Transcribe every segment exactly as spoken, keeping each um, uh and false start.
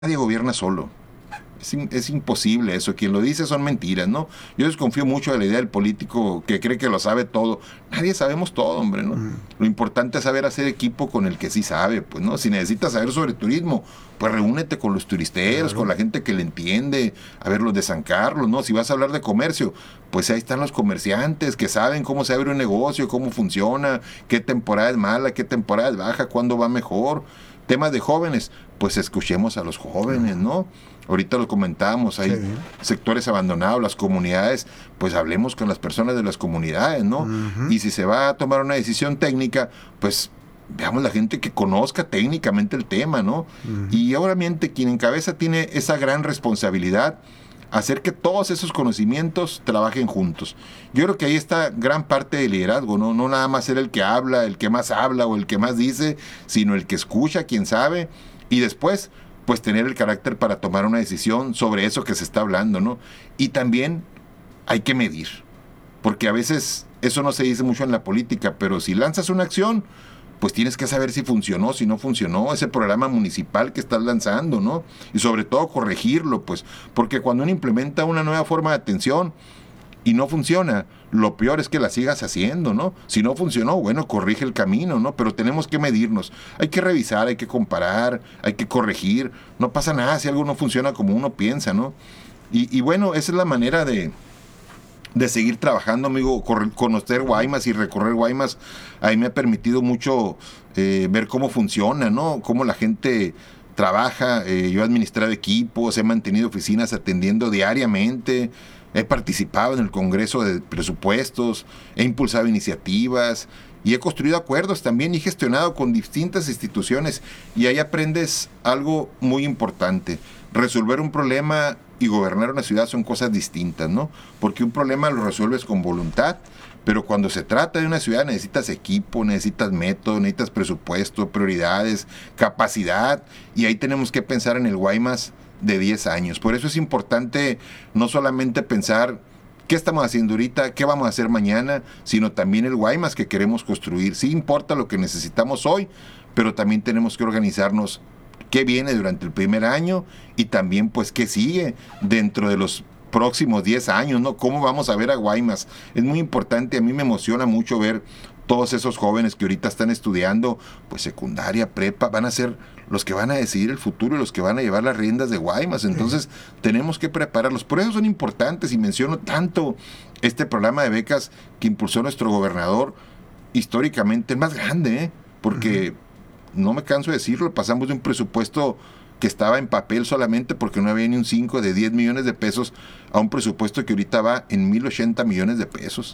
Nadie gobierna solo. Es, in, es imposible eso. Quien lo dice son mentiras, ¿no? Yo desconfío mucho de la idea del político que cree que lo sabe todo. Nadie sabemos todo, hombre, ¿no? Mm. Lo importante es saber hacer equipo con el que sí sabe, pues, ¿no? Si necesitas saber sobre turismo, pues reúnete con los turisteros, claro, con la gente que le entiende, a ver, los de San Carlos, ¿no? Si vas a hablar de comercio, pues ahí están los comerciantes que saben cómo se abre un negocio, cómo funciona, qué temporada es mala, qué temporada es baja, cuándo va mejor. Temas de jóvenes, pues escuchemos a los jóvenes, ¿no? Ahorita lo comentábamos, hay sí. sectores abandonados, las comunidades, pues hablemos con las personas de las comunidades, ¿no? Uh-huh. Y si se va a tomar una decisión técnica, pues veamos la gente que conozca técnicamente el tema, ¿no? Uh-huh. Y obviamente quien encabeza tiene esa gran responsabilidad, hacer que todos esos conocimientos trabajen juntos. Yo creo que ahí está gran parte del liderazgo, ¿no? No nada más ser el que habla, el que más habla o el que más dice, sino el que escucha, quien sabe, y después, pues tener el carácter para tomar una decisión sobre eso que se está hablando, ¿no? Y también hay que medir, porque a veces eso no se dice mucho en la política, pero si lanzas una acción, pues tienes que saber si funcionó, si no funcionó, ese programa municipal que estás lanzando, ¿no? Y sobre todo corregirlo, pues, porque cuando uno implementa una nueva forma de atención y no funciona, lo peor es que la sigas haciendo, ¿no? Si no funcionó, bueno, corrige el camino, ¿no? Pero tenemos que medirnos, hay que revisar, hay que comparar, hay que corregir, no pasa nada si algo no funciona como uno piensa, ¿no? Y, y bueno, esa es la manera de... de seguir trabajando, amigo, conocer Guaymas y recorrer Guaymas, ahí me ha permitido mucho eh, ver cómo funciona, ¿no? Cómo la gente trabaja, eh, yo he administrado equipos, he mantenido oficinas atendiendo diariamente, he participado en el Congreso de Presupuestos, he impulsado iniciativas y he construido acuerdos también y he gestionado con distintas instituciones, y ahí aprendes algo muy importante. Resolver un problema y gobernar una ciudad son cosas distintas, ¿no? Porque un problema lo resuelves con voluntad, pero cuando se trata de una ciudad necesitas equipo, necesitas método, necesitas presupuesto, prioridades, capacidad, y ahí tenemos que pensar en el Guaymas de diez años. Por eso es importante no solamente pensar qué estamos haciendo ahorita, qué vamos a hacer mañana, sino también el Guaymas que queremos construir. Sí importa lo que necesitamos hoy, pero también tenemos que organizarnos qué viene durante el primer año y también pues qué sigue dentro de los próximos diez años, ¿no? ¿Cómo vamos a ver a Guaymas? Es muy importante, a mí me emociona mucho ver todos esos jóvenes que ahorita están estudiando, pues secundaria, prepa, van a ser los que van a decidir el futuro y los que van a llevar las riendas de Guaymas. Entonces, sí, tenemos que prepararlos. Por eso son importantes, y menciono tanto este programa de becas que impulsó nuestro gobernador, históricamente el más grande, ¿eh? Porque... Uh-huh. No me canso de decirlo, pasamos de un presupuesto que estaba en papel solamente porque no había ni un cinco de diez millones de pesos a un presupuesto que ahorita va en mil ochenta millones de pesos.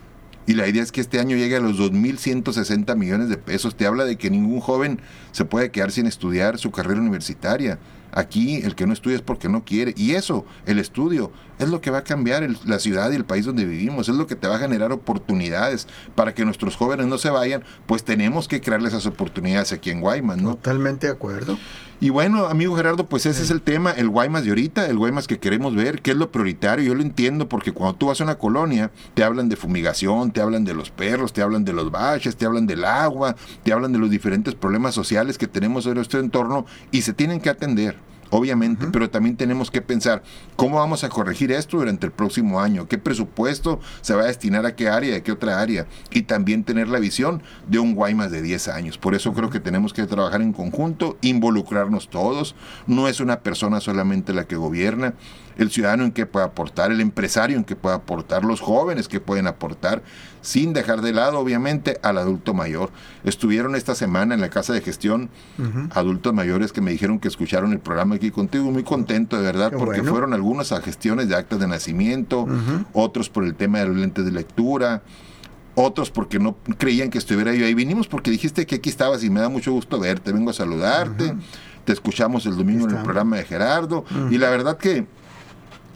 Y la idea es que este año llegue a los dos mil ciento sesenta millones de pesos. Te habla de que ningún joven se puede quedar sin estudiar su carrera universitaria. Aquí el que no estudia es porque no quiere. Y eso, el estudio, es lo que va a cambiar el, la ciudad y el país donde vivimos. Es lo que te va a generar oportunidades para que nuestros jóvenes no se vayan. Pues tenemos que crearles esas oportunidades aquí en Guaymas, ¿no? Totalmente de acuerdo. Y bueno, amigo Gerardo, pues ese sí. es el tema, el Guaymas de ahorita, el Guaymas que queremos ver, qué es lo prioritario. Yo lo entiendo porque cuando tú vas a una colonia, te hablan de fumigación, te hablan de los perros, te hablan de los baches, te hablan del agua, te hablan de los diferentes problemas sociales que tenemos en nuestro entorno y se tienen que atender. Obviamente, uh-huh. pero también tenemos que pensar cómo vamos a corregir esto durante el próximo año, qué presupuesto se va a destinar a qué área, a qué otra área, y también tener la visión de un Guaymas de diez años. Por eso uh-huh. creo que tenemos que trabajar en conjunto, involucrarnos todos. No es una persona solamente la que gobierna, el ciudadano en que puede aportar, el empresario en que puede aportar, los jóvenes que pueden aportar, sin dejar de lado, obviamente, al adulto mayor. Estuvieron esta semana en la Casa de Gestión uh-huh. adultos mayores que me dijeron que escucharon el programa aquí contigo, muy contento de verdad, Qué porque bueno. fueron algunos a gestiones de actas de nacimiento, uh-huh. otros por el tema de los lentes de lectura, otros porque no creían que estuviera yo ahí. Vinimos porque dijiste que aquí estabas y me da mucho gusto verte, vengo a saludarte, uh-huh. te escuchamos el domingo en el programa de Gerardo, uh-huh. y la verdad que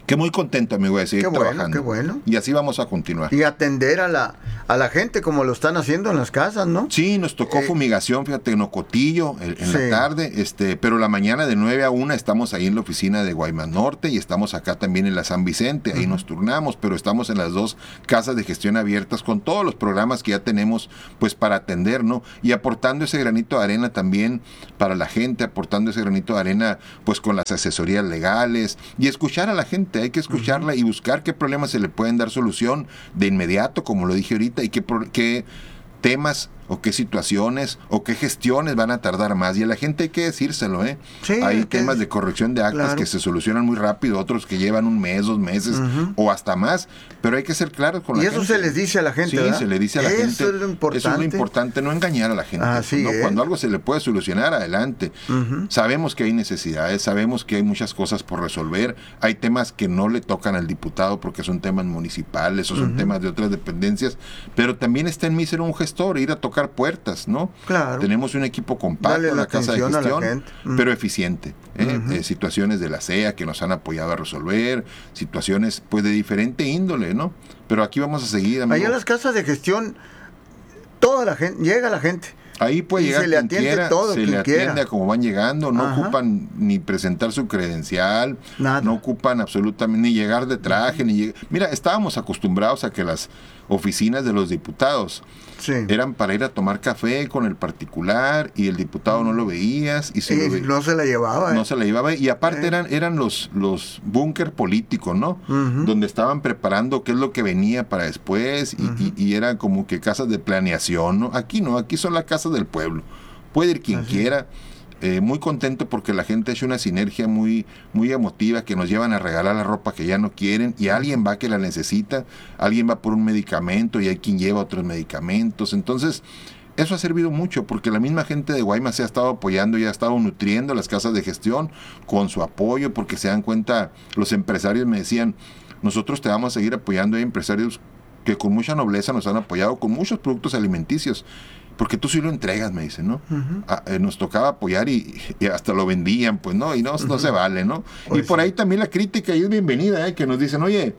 Que muy contento, amigo, de seguir Qué bueno, trabajando. qué bueno. Y así vamos a continuar. Y atender a la a la gente como lo están haciendo en las casas, ¿no? Sí, nos tocó Eh, fumigación, fíjate, en Ocotillo, en, en sí. la tarde, este, pero la mañana de nueve a una estamos ahí en la oficina de Guaymas Norte y estamos acá también en la San Vicente, ahí uh-huh. nos turnamos, pero estamos en las dos casas de gestión abiertas con todos los programas que ya tenemos pues para atender, ¿no? Y aportando ese granito de arena también para la gente, aportando ese granito de arena pues con las asesorías legales y escuchar a la gente, hay que escucharla uh-huh. y buscar qué problemas se le pueden dar solución de inmediato, como lo dije ahorita, y qué, qué temas o qué situaciones o qué gestiones van a tardar más, y a la gente hay que decírselo, ¿eh? Sí, hay temas es... de corrección de actas claro. que se solucionan muy rápido, otros que llevan un mes, dos meses uh-huh. o hasta más, pero hay que ser claros con la gente. Y eso se les dice a la gente, Sí, ¿verdad? se le dice a la eso gente. Eso es lo importante. Eso es lo importante, no engañar a la gente. Así ¿no? es. Cuando algo se le puede solucionar, adelante. Uh-huh. Sabemos que hay necesidades, sabemos que hay muchas cosas por resolver, hay temas que no le tocan al diputado porque son temas municipales o son uh-huh. temas de otras dependencias, pero también está en mí ser un gestor, ir a tocar puertas, ¿no? Claro. Tenemos un equipo compacto en la casa de gestión, uh-huh. pero eficiente. ¿eh? Uh-huh. Eh, situaciones de la C E A que nos han apoyado a resolver, situaciones pues de diferente índole, ¿no? Pero aquí vamos a seguir, amigo. Allá en las casas de gestión, toda la gente, llega la gente. Ahí puede y llegar se le quien atiende quiera, todo, se quien le atiende quiera. a como van llegando, no Ajá. ocupan ni presentar su credencial, Nada. no ocupan absolutamente ni llegar de traje, uh-huh. ni lleg- Mira, estábamos acostumbrados a que las oficinas de los diputados sí. eran para ir a tomar café con el particular y el diputado uh-huh. no lo veías y si eh, lo ve- no se la llevaba. No eh. se la llevaba y aparte eh. eran eran los los búnker políticos, ¿no? Uh-huh. Donde estaban preparando qué es lo que venía para después y, uh-huh. y, y eran como que casas de planeación, ¿no? Aquí no, aquí son las casas del pueblo. Puede ir quien Así. quiera. Eh, muy contento porque la gente ha hecho una sinergia muy, muy emotiva, que nos llevan a regalar la ropa que ya no quieren y alguien va que la necesita, alguien va por un medicamento y hay quien lleva otros medicamentos. Entonces, eso ha servido mucho porque la misma gente de Guaymas se ha estado apoyando y ha estado nutriendo las casas de gestión con su apoyo, porque se dan cuenta, los empresarios me decían, nosotros te vamos a seguir apoyando. Hay empresarios que con mucha nobleza nos han apoyado con muchos productos alimenticios, porque tú sí lo entregas, me dicen, ¿no? Uh-huh. Ah, eh, nos tocaba apoyar y, y hasta lo vendían, pues, ¿no? Y no, uh-huh. no se vale, ¿no? Pues y por sí. ahí también la crítica, y es bienvenida, ¿eh? Que nos dicen, oye,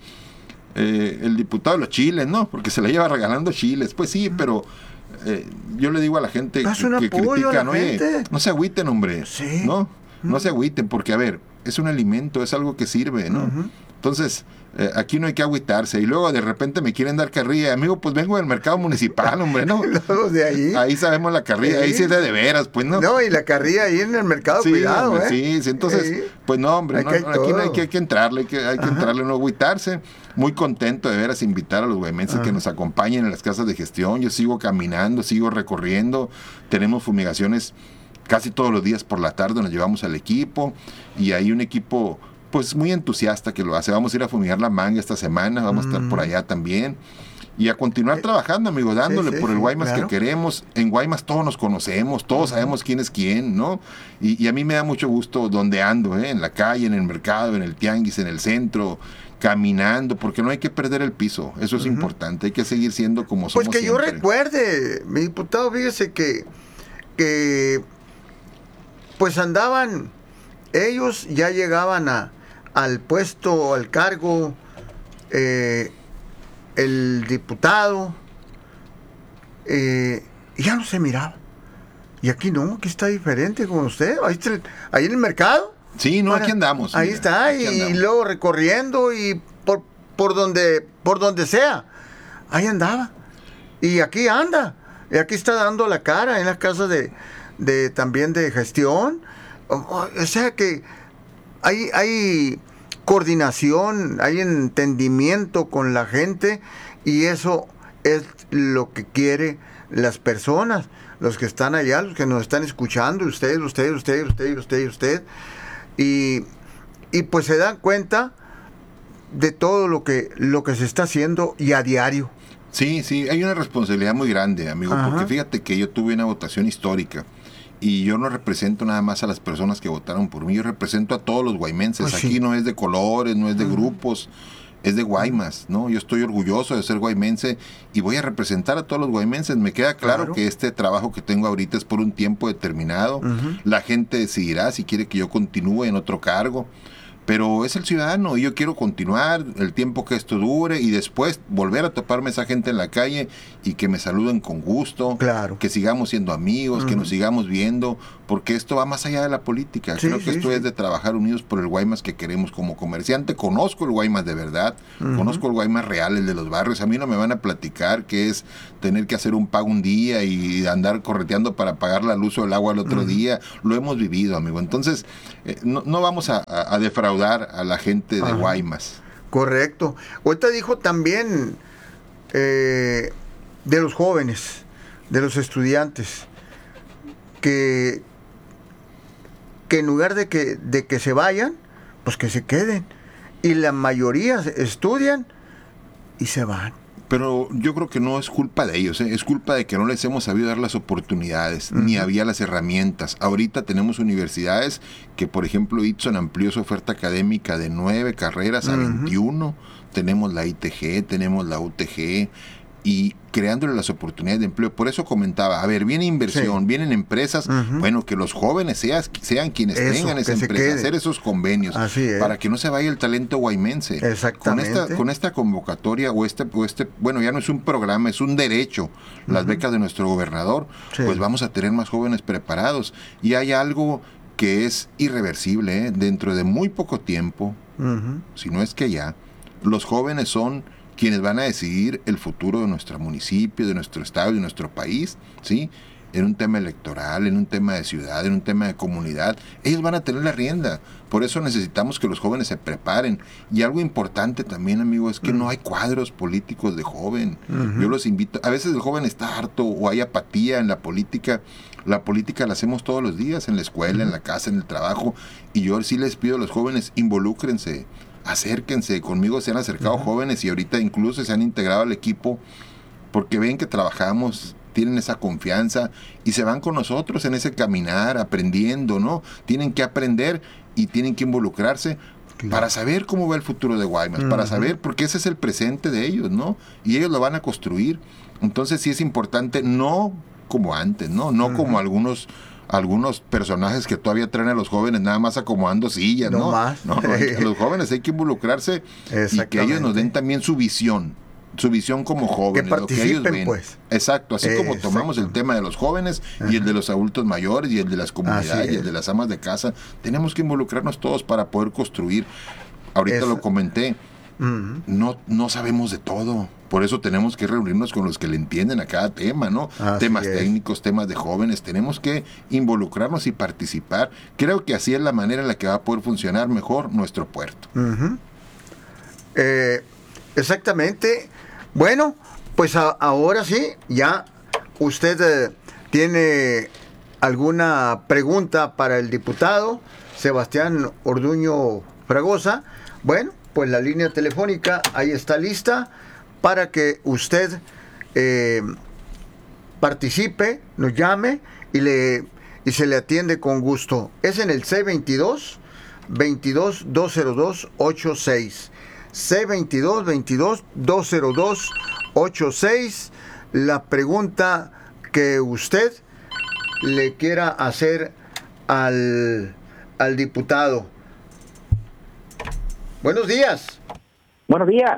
eh, el diputado de los chiles, ¿no? Porque se la lleva regalando chiles. Pues sí, uh-huh. pero eh, yo le digo a la gente que, que critican, oye, no se agüiten, hombre, sí. ¿no? Uh-huh. No se agüiten, porque, a ver, es un alimento, es algo que sirve, ¿no? Uh-huh. Entonces, eh, aquí no hay que agüitarse. Y luego de repente me quieren dar carrilla. Amigo, pues vengo del mercado municipal, hombre, ¿no? Luego de ahí. Ahí sabemos la carrilla, sí. ahí sí es de, de veras, pues, ¿no? No, y la carrilla ahí en el mercado, sí, cuidado, hombre, ¿eh? Sí, sí, entonces, sí. pues no, hombre, no, no, aquí no hay que, hay que entrarle, hay que, hay que entrarle, no agüitarse. Muy contento de veras invitar a los guaymenses que nos acompañen en las casas de gestión. Yo sigo caminando, sigo recorriendo. Tenemos fumigaciones casi todos los días por la tarde, nos llevamos al equipo y hay un equipo pues muy entusiasta que lo hace. Vamos a ir a fumigar la Manga esta semana, vamos mm. a estar por allá también y a continuar trabajando, amigos, dándole sí, sí, por el Guaymas sí, claro. que queremos. En Guaymas todos nos conocemos, todos uh-huh. sabemos quién es quién, ¿no? Y, y a mí me da mucho gusto donde ando, ¿eh? En la calle, en el mercado, en el tianguis, en el centro, caminando, porque no hay que perder el piso, eso es uh-huh. importante, hay que seguir siendo como somos. Pues que siempre. Yo recuerde, mi diputado, fíjese que, que pues andaban, ellos ya llegaban a al puesto, al cargo, eh, el diputado, eh, ya no se miraba. Y aquí no, aquí está diferente con usted. Ahí, está el, ahí en el mercado. Sí, no, para, aquí andamos. Ahí mira, está, aquí y, andamos. y luego recorriendo y por, por, donde, por donde sea. Ahí andaba. Y aquí anda. Y aquí está dando la cara en las casas de, de también de gestión. O, o, o sea que Hay, hay coordinación, hay entendimiento con la gente y eso es lo que quiere las personas, los que están allá, los que nos están escuchando, usted, usted, usted, usted, usted, usted, y, y pues se dan cuenta de todo lo que, lo que se está haciendo y a diario. Sí, sí, hay una responsabilidad muy grande, amigo, Ajá. porque fíjate que yo tuve una votación histórica. Y yo no represento nada más a las personas que votaron por mí, yo represento a todos los guaymenses. Pues sí. Aquí no es de colores, no es de uh-huh. grupos, es de Guaymas, ¿no? Yo estoy orgulloso de ser guaymense y voy a representar a todos los guaymenses. Me queda claro, claro. que este trabajo que tengo ahorita es por un tiempo determinado. Uh-huh. La gente decidirá si quiere que yo continúe en otro cargo. pero es el ciudadano y yo quiero continuar el tiempo que esto dure y después volver a toparme a esa gente en la calle y que me saluden con gusto, claro. que sigamos siendo amigos, uh-huh. que nos sigamos viendo, porque esto va más allá de la política. Sí, Creo que sí, esto sí. es de trabajar unidos por el Guaymas que queremos como comerciante. Conozco el Guaymas de verdad, uh-huh. conozco el Guaymas real, el de los barrios. A mí no me van a platicar que es tener que hacer un pago un día y andar correteando para pagar la luz o el agua el otro uh-huh. día. Lo hemos vivido, amigo. Entonces, eh, no, no vamos a, a, a defraudar a la gente de Ajá. Guaymas. Correcto. Ahorita dijo también eh, de los jóvenes, de los estudiantes, que, que en lugar de que, de que se vayan, pues que se queden. Y la mayoría estudian y se van. Pero yo creo que no es culpa de ellos, ¿eh? Es culpa de que no les hemos sabido dar las oportunidades, uh-huh. ni había las herramientas. Ahorita tenemos universidades que, por ejemplo, Itson amplió su oferta académica de nueve carreras uh-huh. a veintiuno. Tenemos la I T G, tenemos la U T G, y creándole las oportunidades de empleo. Por eso comentaba, a ver, viene inversión, sí. vienen empresas, uh-huh. bueno, que los jóvenes seas, sean quienes eso, tengan esa empresa, hacer esos convenios, para que no se vaya el talento guaymense. Exactamente. Con esta, con esta convocatoria, o este, o este, bueno, ya no es un programa, es un derecho, las uh-huh. becas de nuestro gobernador, sí. pues vamos a tener más jóvenes preparados. Y hay algo que es irreversible, ¿eh? Dentro de muy poco tiempo, uh-huh. si no es que ya, los jóvenes son quienes van a decidir el futuro de nuestro municipio, de nuestro estado y de nuestro país, ¿sí? En un tema electoral, en un tema de ciudad, en un tema de comunidad. Ellos van a tener la rienda. Por eso necesitamos que los jóvenes se preparen. Y algo importante también, amigo, es que uh-huh. no hay cuadros políticos de joven. Uh-huh. Yo los invito. A veces el joven está harto o hay apatía en la política. La política la hacemos todos los días, en la escuela, uh-huh. en la casa, en el trabajo. Y yo sí les pido a los jóvenes, involúcrense. Acérquense, conmigo se han acercado uh-huh. jóvenes y ahorita incluso se han integrado al equipo porque ven que trabajamos, tienen esa confianza y se van con nosotros en ese caminar, aprendiendo, ¿no? Tienen que aprender y tienen que involucrarse claro. para saber cómo va el futuro de Guaymas, uh-huh. para saber, porque ese es el presente de ellos, ¿no? Y ellos lo van a construir. Entonces sí es importante, no como antes, ¿no? No uh-huh. como algunos... algunos personajes que todavía traen a los jóvenes nada más acomodando sillas, ¿no? No más. No, a los jóvenes hay que involucrarse y que ellos nos den también su visión, su visión como jóvenes, que participen, lo que ellos ven. Pues. Exacto, así eh, como tomamos el tema de los jóvenes Ajá. y el de los adultos mayores y el de las comunidades y el de las amas de casa, tenemos que involucrarnos todos para poder construir. Ahorita Esa. lo comenté, uh-huh. no, no sabemos de todo. Por eso tenemos que reunirnos con los que le entienden a cada tema, ¿no? Así temas es. técnicos, temas de jóvenes. Tenemos que involucrarnos y participar. Creo que así es la manera en la que va a poder funcionar mejor nuestro puerto. Uh-huh. Eh, exactamente. Bueno, pues a, ahora sí, ya usted eh, tiene alguna pregunta para el diputado Sebastián Orduño Fragosa. Bueno, pues la línea telefónica ahí está lista para que usted eh, participe, nos llame y le y se le atiende con gusto. Es en el C veintidós, veintidós, doscientos dos, ochenta y seis. C veintidós, veintidós, doscientos dos, ochenta y seis. La pregunta que usted le quiera hacer al, al diputado. Buenos días. Buenos días.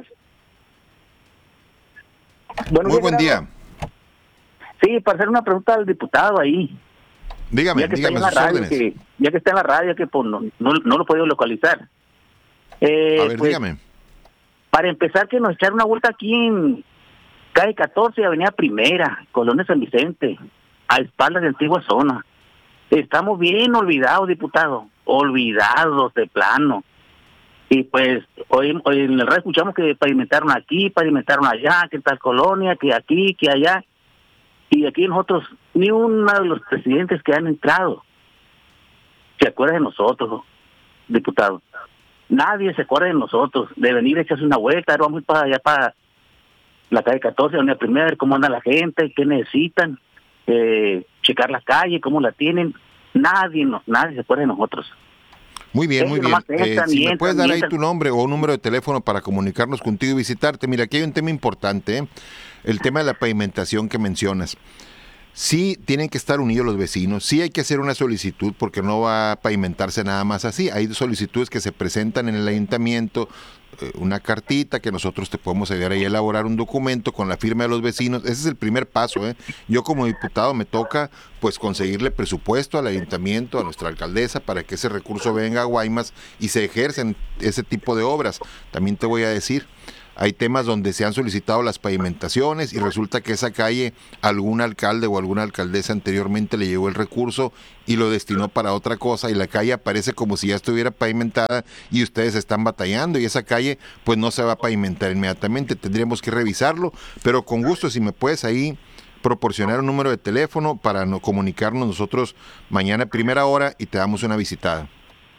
Bueno, muy buen día. Sí, para hacer una pregunta al diputado ahí. Dígame, ya que dígame está en la sus radio, órdenes. que, ya que está en la radio, que pues, no, no, no lo he podido localizar. Eh, A ver, pues, dígame. Para empezar, que nos echara una vuelta aquí en calle catorce, Avenida Primera, Colonia San Vicente, a espaldas de antigua zona. Estamos bien olvidados, diputado, olvidados de plano. Y pues hoy, hoy en el radio escuchamos que pavimentaron aquí, pavimentaron allá, que tal colonia, que aquí, que allá. Y aquí nosotros, ni uno de los presidentes que han entrado se acuerda de nosotros, diputados. Nadie se acuerda de nosotros, de venir a echarse una vuelta. Ahora vamos para allá, para la calle catorce, donde primero a ver cómo anda la gente, qué necesitan, eh, checar la calle, cómo la tienen. Nadie, no, nadie se acuerda de nosotros. Muy bien, Ellos muy bien. Entran, Eh, si entran, me puedes dar ahí entran. tu nombre o un número de teléfono para comunicarnos contigo y visitarte. Mira, aquí hay un tema importante, ¿eh? El tema de la pavimentación que mencionas. sí tienen que estar unidos los vecinos, sí hay que hacer una solicitud porque no va a pavimentarse nada más así. Hay solicitudes que se presentan en el ayuntamiento, eh, una cartita que nosotros te podemos ayudar ahí a elaborar un documento con la firma de los vecinos. Ese es el primer paso, ¿eh? Yo como diputado me toca pues conseguirle presupuesto al ayuntamiento, a nuestra alcaldesa, para que ese recurso venga a Guaymas y se ejercen ese tipo de obras. También te voy a decir, hay temas donde se han solicitado las pavimentaciones y resulta que esa calle algún alcalde o alguna alcaldesa anteriormente le llegó el recurso y lo destinó para otra cosa y la calle aparece como si ya estuviera pavimentada y ustedes están batallando y esa calle pues no se va a pavimentar inmediatamente. Tendríamos que revisarlo, pero con gusto si me puedes ahí proporcionar un número de teléfono para no comunicarnos nosotros mañana a primera hora y te damos una visitada.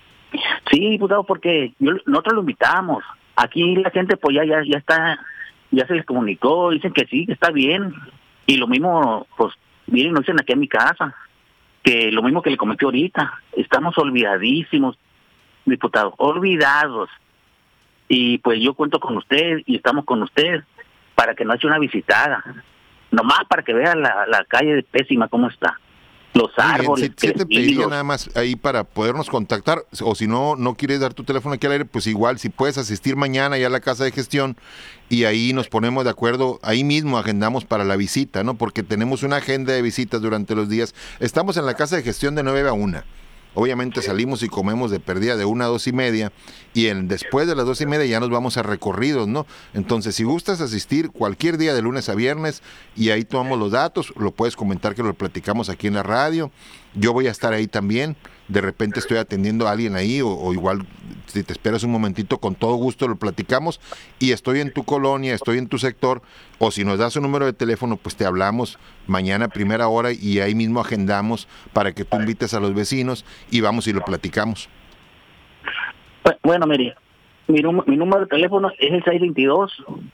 Sí, diputado, porque yo, nosotros lo invitamos. Aquí la gente pues ya, ya, ya está, ya se les comunicó, dicen que sí, que está bien. Y lo mismo, pues, miren, nos dicen aquí en mi casa, que lo mismo que le comenté ahorita, estamos olvidadísimos, diputado, olvidados. Y pues yo cuento con usted y estamos con usted para que nos eche una visitada. Nomás para que vea la, la calle de pésima cómo está. Los árboles. Si, si te pediría nada más ahí para podernos contactar, o si no, no quieres dar tu teléfono aquí al aire, pues igual, si puedes asistir mañana ya a la casa de gestión y ahí nos ponemos de acuerdo, ahí mismo agendamos para la visita, ¿no? Porque tenemos una agenda de visitas durante los días. Estamos en la casa de gestión de nueve a una. Obviamente salimos y comemos de perdida de una a dos y media y en, después de las dos y media ya nos vamos a recorridos, ¿no? Entonces, si gustas asistir cualquier día de lunes a viernes y ahí tomamos los datos, lo puedes comentar que lo platicamos aquí en la radio. Yo voy a estar ahí también. De repente estoy atendiendo a alguien ahí o, o igual si te esperas un momentito, con todo gusto lo platicamos y estoy en tu colonia, estoy en tu sector o si nos das un número de teléfono, pues te hablamos mañana a primera hora y ahí mismo agendamos para que tú invites a los vecinos y vamos y lo platicamos. Bueno, mire, mi, mi número de teléfono es el seis dos dos,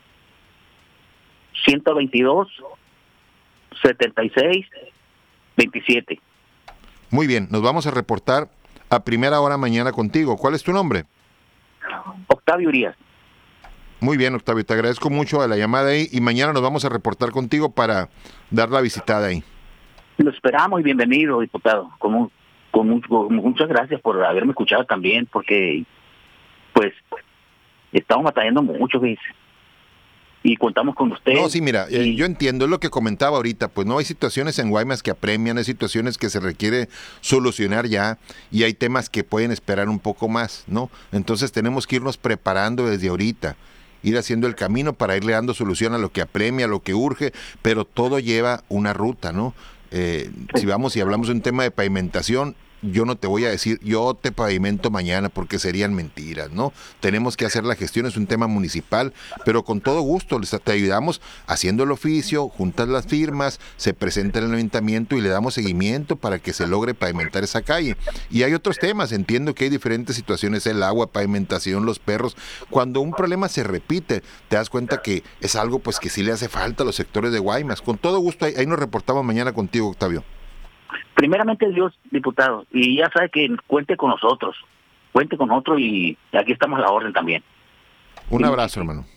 uno dos dos, siete seis dos siete. Muy bien, nos vamos a reportar a primera hora mañana contigo. ¿Cuál es tu nombre? Octavio Urias. Muy bien, Octavio, te agradezco mucho a la llamada ahí y mañana nos vamos a reportar contigo para dar la visitada ahí. Lo esperamos y bienvenido, diputado. Con, con, mucho, con muchas gracias por haberme escuchado también, porque pues estamos batallando mucho, ¿ves? Y contamos con usted. No, sí, mira, y... eh, yo entiendo, es lo que comentaba ahorita, pues no hay situaciones en Guaymas que apremian, hay situaciones que se requiere solucionar ya y hay temas que pueden esperar un poco más, ¿no? Entonces tenemos que irnos preparando desde ahorita, ir haciendo el camino para irle dando solución a lo que apremia, a lo que urge, pero todo lleva una ruta, ¿no? Eh, si vamos y hablamos de un tema de pavimentación, yo no te voy a decir, yo te pavimento mañana porque serían mentiras, ¿no? Tenemos que hacer la gestión, es un tema municipal, pero con todo gusto les te ayudamos haciendo el oficio, juntas las firmas, se presenta en el ayuntamiento y le damos seguimiento para que se logre pavimentar esa calle. Y hay otros temas, entiendo que hay diferentes situaciones, el agua, pavimentación, los perros. Cuando un problema se repite, te das cuenta que es algo pues que sí le hace falta a los sectores de Guaymas. Con todo gusto, ahí, ahí nos reportamos mañana contigo, Octavio. Primeramente Dios, diputado, y ya sabe que cuente con nosotros, cuente con nosotros y aquí estamos a la orden también. Un abrazo, hermano.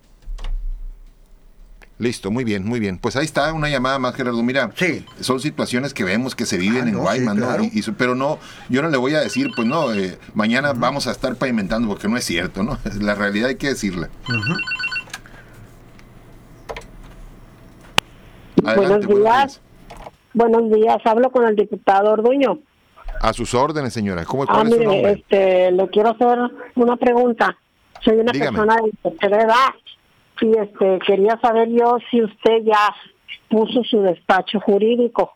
Listo, muy bien, muy bien. Pues ahí está una llamada más, Gerardo. Mira, sí. Son situaciones que vemos que se viven ah, en no, Guaymas, sí, ¿no? claro. Y, y, pero no, yo no le voy a decir, pues no, eh, mañana uh-huh. vamos a estar pavimentando porque no es cierto, ¿no? La realidad hay que decirla. Uh-huh. Adelante, buenos días. Buenos días. Buenos días, hablo con el diputado Orduño. A sus órdenes, señora. ¿Cómo, ah, ¿Cuál mire, es su nombre? Este, le quiero hacer una pregunta. Soy una Dígame. persona de tercera edad y este, quería saber yo si usted ya puso su despacho jurídico.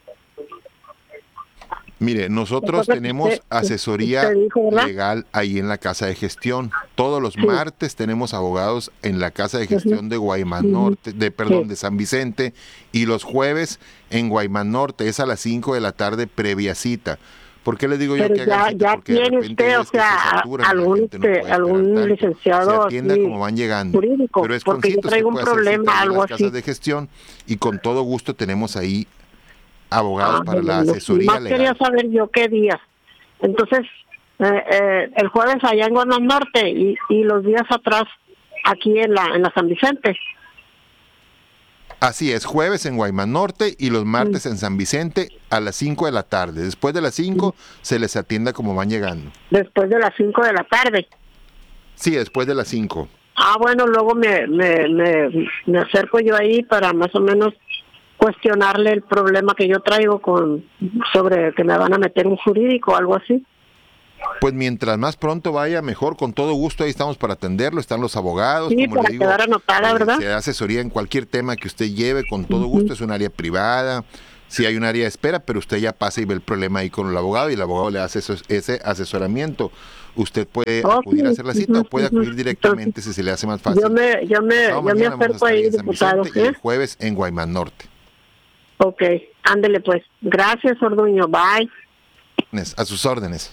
Mire, nosotros Entonces, tenemos usted, asesoría usted dijo, legal ahí en la Casa de Gestión. Todos los sí. martes tenemos abogados en la Casa de Gestión uh-huh. de Guaymas Norte, de perdón, sí. de San Vicente, y los jueves en Guaymas Norte, es a las cinco de la tarde previa cita. ¿Por qué le digo Pero yo que ya, hagan cita? ya Porque tiene usted, o sea, algún, no algún licenciado se atienda como van llegando. Jurídico, pero es porque yo traigo un problema, algo las casas así. de gestión y con todo gusto tenemos ahí abogados ah, para la no, asesoría más legal. Quería saber yo qué día. Entonces, eh, eh, el jueves allá en Guaymas Norte y, y los días atrás aquí en la en la San Vicente. Así es, jueves en Guaymas Norte y los martes en San Vicente a las cinco de la tarde. Después de las cinco se les atienda como van llegando. Después de las cinco de la tarde. Sí, después de las cinco. Ah, bueno, luego me, me, me, me acerco yo ahí para más o menos cuestionarle el problema que yo traigo con sobre que me van a meter un jurídico o algo así. Pues mientras más pronto vaya, mejor, con todo gusto, ahí estamos para atenderlo, están los abogados, Sí, como para le digo, quedar anotada, eh, ¿verdad? se da asesoría en cualquier tema que usted lleve, con todo gusto, es un área privada, sí hay un área de espera, pero usted ya pasa y ve el problema ahí con el abogado y el abogado le hace eso, ese asesoramiento. Usted puede Oh, acudir a sí, hacer la cita ujú, o puede ujú. acudir directamente si se le hace más fácil. Yo me, yo me, Pasado yo me mañana vamos a acerco estar ahí, en San diputado. Vicente y ¿eh? el jueves en Guaymas Norte. Ok, ándele pues. Gracias, Orduño. Bye. A sus órdenes.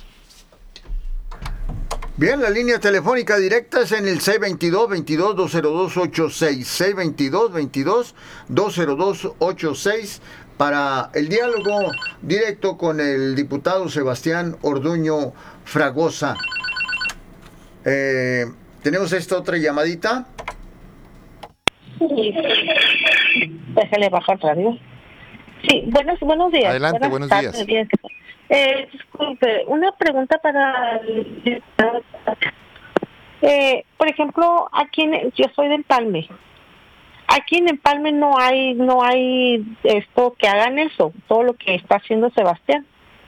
Bien, la línea telefónica directa es en el seis veintidós, veintidós, dos cero dos ocho seis, seis veintidós, veintidós, dos cero dos ocho seis para el diálogo directo con el diputado Sebastián Orduño Fragosa. Eh, Tenemos esta otra llamadita. Sí. Déjale bajar radio. Sí, buenos, buenos días. Adelante, buenos días. tardes, días. Eh, disculpe, una pregunta para el... Eh, por ejemplo, aquí en, yo soy de Empalme. Aquí en Empalme no hay no hay esto que hagan eso, todo lo que está haciendo Sebastián.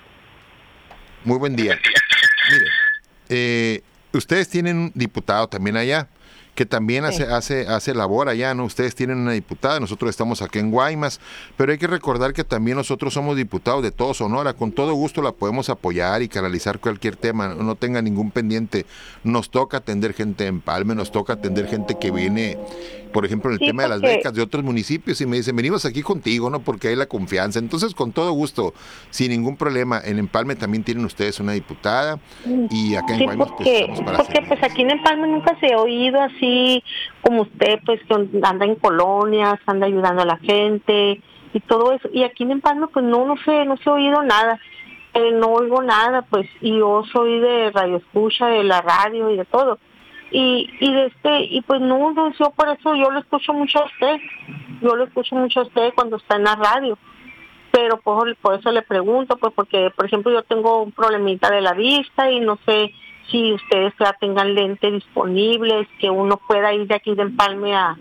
Muy buen día. Mire, eh, ustedes tienen un diputado también allá, que también hace, Sí. hace, hace labor allá, ¿no? Ustedes tienen una diputada, nosotros estamos aquí en Guaymas, pero hay que recordar que también nosotros somos diputados de todo Sonora, con todo gusto la podemos apoyar y canalizar cualquier tema, no tenga ningún pendiente. Nos toca atender gente en Empalme, nos toca atender gente que viene, por ejemplo, en el Sí, tema de las porque- becas de otros municipios y me dicen, venimos aquí contigo, ¿no? Porque hay la confianza. Entonces, con todo gusto, sin ningún problema, en Empalme también tienen ustedes una diputada y acá en Sí, Guaymas pues porque, estamos para porque pues servirles. aquí en Empalme nunca se ha oído así como usted, pues que anda en colonias, anda ayudando a la gente y todo eso. Y aquí en Empalme pues no, no sé, no se ha oído nada. Eh, no oigo nada, pues, y yo soy de radio escucha, de la radio y de todo. Y, y de este, y pues no, no, yo por eso yo lo escucho mucho a usted. Yo lo escucho mucho a usted cuando está en la radio. Pero por, por eso le pregunto, pues porque, por ejemplo, yo tengo un problemita de la vista y no sé si ustedes ya tengan lentes disponibles, que uno pueda ir de aquí de Empalme a,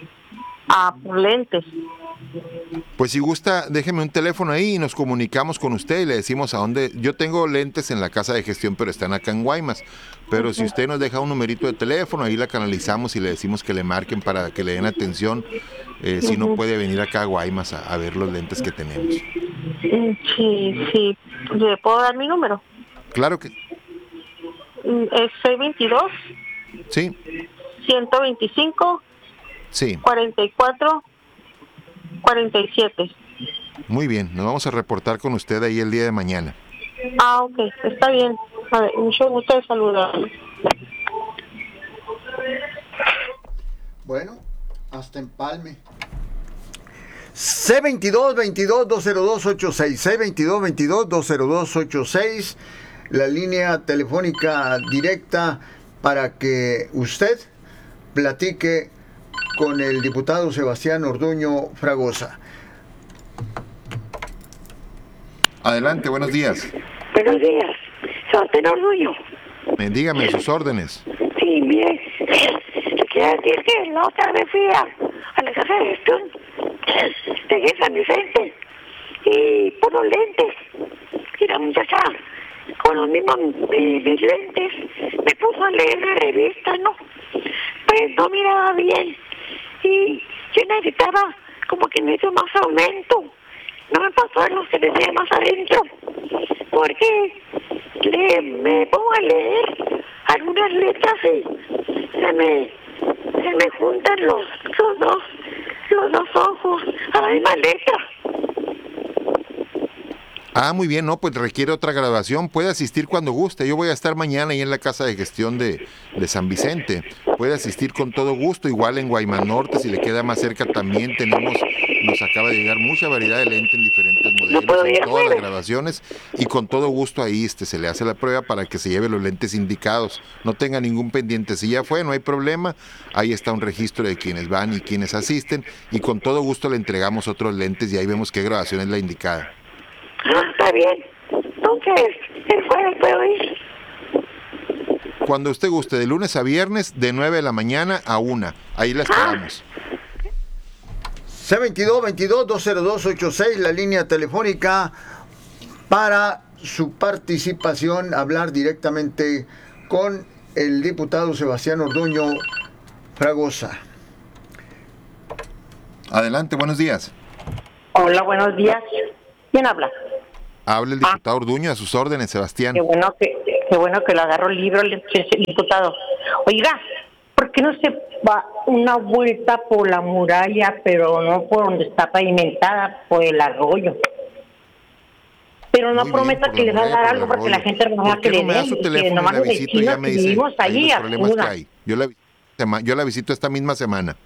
a por lentes. Pues si gusta, déjeme un teléfono ahí y nos comunicamos con usted y le decimos a dónde. Yo tengo lentes en la casa de gestión, pero están acá en Guaymas. Pero si usted nos deja un numerito de teléfono, ahí la canalizamos y le decimos que le marquen para que le den atención. Eh, si no puede venir acá a Guaymas a, a ver los lentes que tenemos. Sí, sí. ¿Le puedo dar mi número? Claro que Es seis veintidós, sí, ciento veinticinco, sí. cuarenta y cuatro, cuarenta y siete. Muy bien, nos vamos a reportar con usted ahí el día de mañana. Ah, ok, está bien. A ver, mucho gusto de saludarlo. Bueno, hasta Empalme. C veintidós, veintidós, dos cero dos ocho seis, C veintidós, veintidós, dos cero dos ocho seis, la línea telefónica directa para que usted platique con el diputado Sebastián Orduño Fragosa. Adelante, buenos días. Buenos días, Sebastián Orduño. Eh, dígame sus órdenes. Sí, mire, le quiero decir que la otra vez fui a, a la casa de gestión de San Vicente y por los lentes. Y la muchacha con los mismos eh, mis lentes me puso a leer la revista, ¿no? Pues no miraba bien y yo necesitaba como que me hizo más aumento. No me pasó lo que decía más adentro, porque le, me pongo a leer algunas letras y se me, se me juntan los, los dos los dos ojos a la misma letra. Ah, muy bien, no, pues requiere otra graduación. Puede asistir cuando guste. Yo voy a estar mañana ahí en la casa de gestión de, de San Vicente. Puede asistir con todo gusto. Igual en Guaymas Norte, si le queda más cerca, también tenemos nos acaba de llegar mucha variedad de lentes en diferentes modelos, puedo en ir todas las afuera. grabaciones, y con todo gusto ahí este, se le hace la prueba para que se lleve los lentes indicados, no tenga ningún pendiente. Si ya fue, no hay problema, ahí está un registro de quienes van y quienes asisten, y con todo gusto le entregamos otros lentes y ahí vemos qué grabación es la indicada. Ah, está bien. Entonces, el jueves puedo ir. Cuando usted guste, de lunes a viernes, de nueve de la mañana a una. Ahí la esperamos. C veintidós veintidós dos cero dos ochenta y seis, la línea telefónica para su participación, hablar directamente con el diputado Sebastián Orduño Fragosa. Adelante, buenos días. Hola, buenos días. ¿Quién habla? Habla el diputado Orduño, a sus órdenes, Sebastián. Qué bueno que, qué bueno que le agarro el libro el, el diputado. Oiga, ¿por qué no se va una vuelta por la muralla, pero no por donde está pavimentada, por el arroyo? Pero no Muy prometa bien, que le va a muralla, dar por algo el porque la arroyo. gente no va ¿Por a qué que no le me da den, su y que teléfono y nomás la los visito y ya vecinos me que dice vivimos ahí ahí los problemas que acudan. hay? Yo la, sema- yo la visito esta misma semana.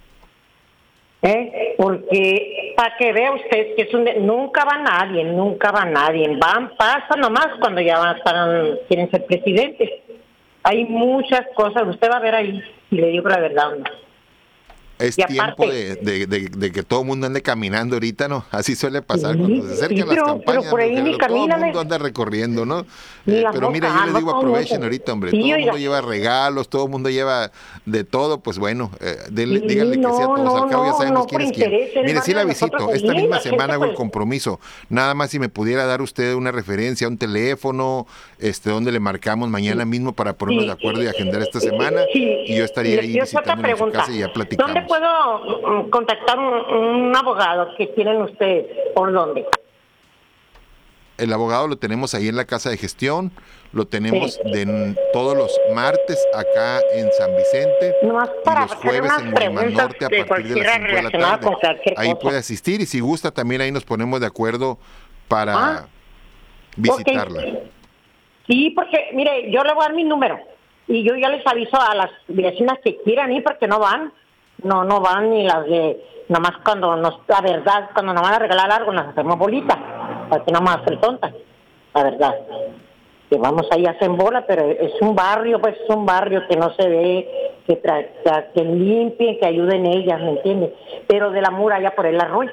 ¿Eh? Porque para que vea usted que es un de- nunca va nadie, nunca va nadie, van, pasan nomás cuando ya van, están, quieren ser presidentes. Hay muchas cosas, usted va a ver ahí, y le digo la verdad. ¿No? Es Y tiempo aparte- de, de, de, de que todo el mundo ande caminando ahorita, ¿no? Así suele pasar Sí, cuando se acercan sí, las pero- campañas. pero por ahí Rogelio, ni todo el caminan, mundo ¿eh? anda recorriendo, ¿no? Ni Eh, las pero mira, yo moscas, les no digo, todo el aprovechen mundo. ahorita, hombre. Sí, Todo el mundo oiga. lleva regalos, todo el mundo lleva de todo, pues bueno, eh, denle- Sí, díganle que sí a no, todos. Al no, cabo ya no, sabemos no, quién por es quién. interés, el Mire, sí barrio la de visito. nosotros Esta es misma linda, gente, semana hago el pues. compromiso. Nada más si me pudiera dar usted una referencia, un teléfono, este, donde le marcamos mañana mismo para ponernos Sí. de acuerdo y agendar esta semana. Sí. Y yo estaría Le ahí quiero hacer otra visitándola en su pregunta. casa y ya platicamos. ¿Dónde puedo mm, contactar un, un abogado que tienen ustedes? ¿Por dónde? El abogado lo tenemos ahí en la casa de gestión, lo tenemos Sí. de n- todos los martes acá en San Vicente Nomás y para los hacer jueves unas en Guaymas preguntas Norte a de partir de las cualquiera cinco de la relacionada tarde. con cualquier Ahí cosa. puede asistir y si gusta también ahí nos ponemos de acuerdo para Ah, visitarla. ok. Sí, porque, mire, yo le voy a dar mi número y yo ya les aviso a las vecinas que quieran ir porque no van. No, no van ni las de, nomás cuando nos, la verdad, cuando nos van a regalar algo nos hacemos bolita, para que no más hacer tonta, la verdad. Que vamos ahí a hacer bola, pero es un barrio, pues es un barrio que no se ve, que, tra- tra- que limpien, que ayuden ellas, ¿me entiendes? Pero de la muralla por el arroyo.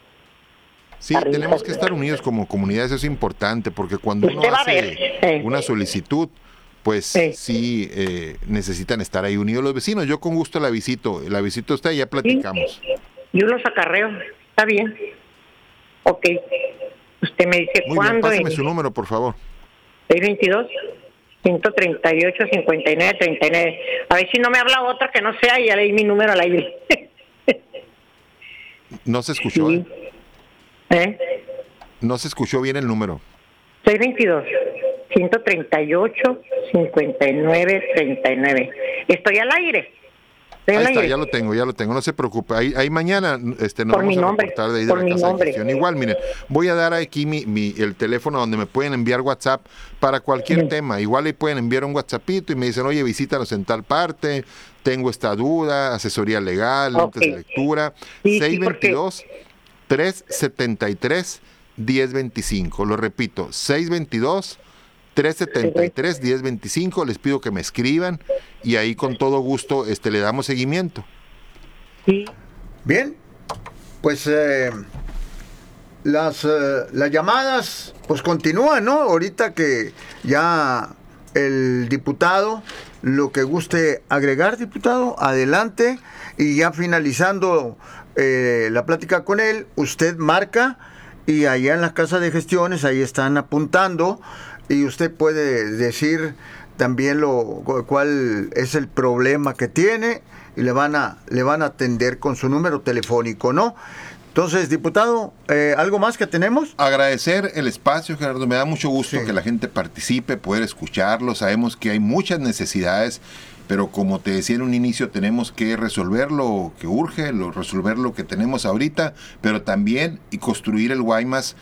Sí, arriba. tenemos que estar unidos como comunidad, eso es importante, porque cuando uno Usted va a ver, hace sí. una solicitud, pues Sí. sí eh, necesitan estar ahí unidos los vecinos. Yo con gusto la visito, la visito a usted y ya platicamos. Yo los acarreo, está bien. Ok. Usted me dice Muy bien, cuándo. páseme y- su número, por favor. seis veintidós, ciento treinta y ocho, cincuenta y nueve, treinta y nueve. A ver si no me habla otra que no sea y ya leí mi número al aire. No se escuchó, Sí. ¿eh? ¿Eh? No se escuchó bien el número. seis veintidós, ciento treinta y ocho, cincuenta y nueve, treinta y nueve. Estoy al aire. Estoy Ahí al está, aire. ya lo tengo, ya lo tengo, no se preocupe. Ahí, ahí mañana este, nos Por vamos mi a nombre, reportar de ahí de por la mi casa de nombre. gestión. Igual, miren, voy a dar aquí mi, mi, el teléfono donde me pueden enviar WhatsApp para cualquier Ujú. tema. Igual ahí pueden enviar un WhatsAppito y me dicen, oye, visítanos en tal parte, tengo esta duda, asesoría legal, Ok. lentes de lectura. Sí, sí, seis veintidós, trescientos setenta y tres, diez veinticinco. Lo repito, seis veintidós, trescientos setenta y tres, diez veinticinco. Les pido que me escriban y ahí con todo gusto este, le damos seguimiento. Sí. Bien, pues eh, las, eh, las llamadas pues continúan, ¿no? Ahorita que ya el diputado, lo que guste agregar, diputado, adelante. Y ya finalizando eh, la plática con él, usted marca y allá en las casas de gestiones, ahí están apuntando y usted puede decir también lo cuál es el problema que tiene y le van a le van a atender con su número telefónico, ¿no? Entonces, diputado, eh, ¿algo más que tenemos? Agradecer el espacio, Gerardo. Me da mucho gusto Sí. que la gente participe, poder escucharlo. Sabemos que hay muchas necesidades, pero como te decía en un inicio, tenemos que resolver lo que urge, lo, resolver lo que tenemos ahorita, pero también y construir el Guaymas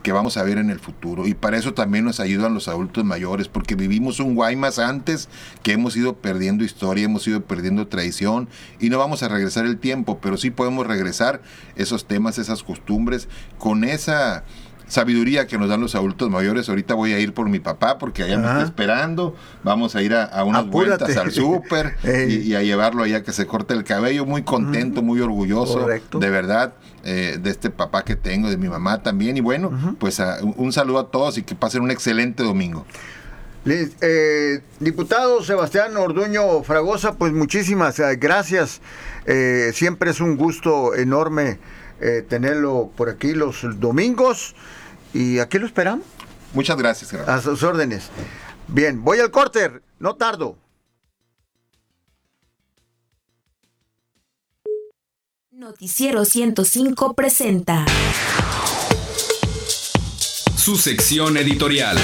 que vamos a ver en el futuro. Y para eso también nos ayudan los adultos mayores, porque vivimos un Guaymas antes que hemos ido perdiendo historia, hemos ido perdiendo tradición, y no vamos a regresar el tiempo, pero sí podemos regresar esos temas, esas costumbres, con esa sabiduría que nos dan los adultos mayores. Ahorita voy a ir por mi papá porque allá me está esperando. Vamos a ir a, a unas Apúrate. vueltas al súper y, y a llevarlo allá que se corte el cabello. Muy contento, muy orgulloso, correcto, de verdad, eh, de este papá que tengo, de mi mamá también. Y bueno, uh-huh. pues a, un saludo a todos y que pasen un excelente domingo. Eh, diputado Sebastián Orduño Fragosa, pues muchísimas gracias. Eh, siempre es un gusto enorme eh, tenerlo por aquí los domingos. Y aquí lo esperamos. Muchas gracias, gracias. A sus órdenes. Bien, voy al corte, no tardo. Noticiero ciento cinco presenta su sección editorial.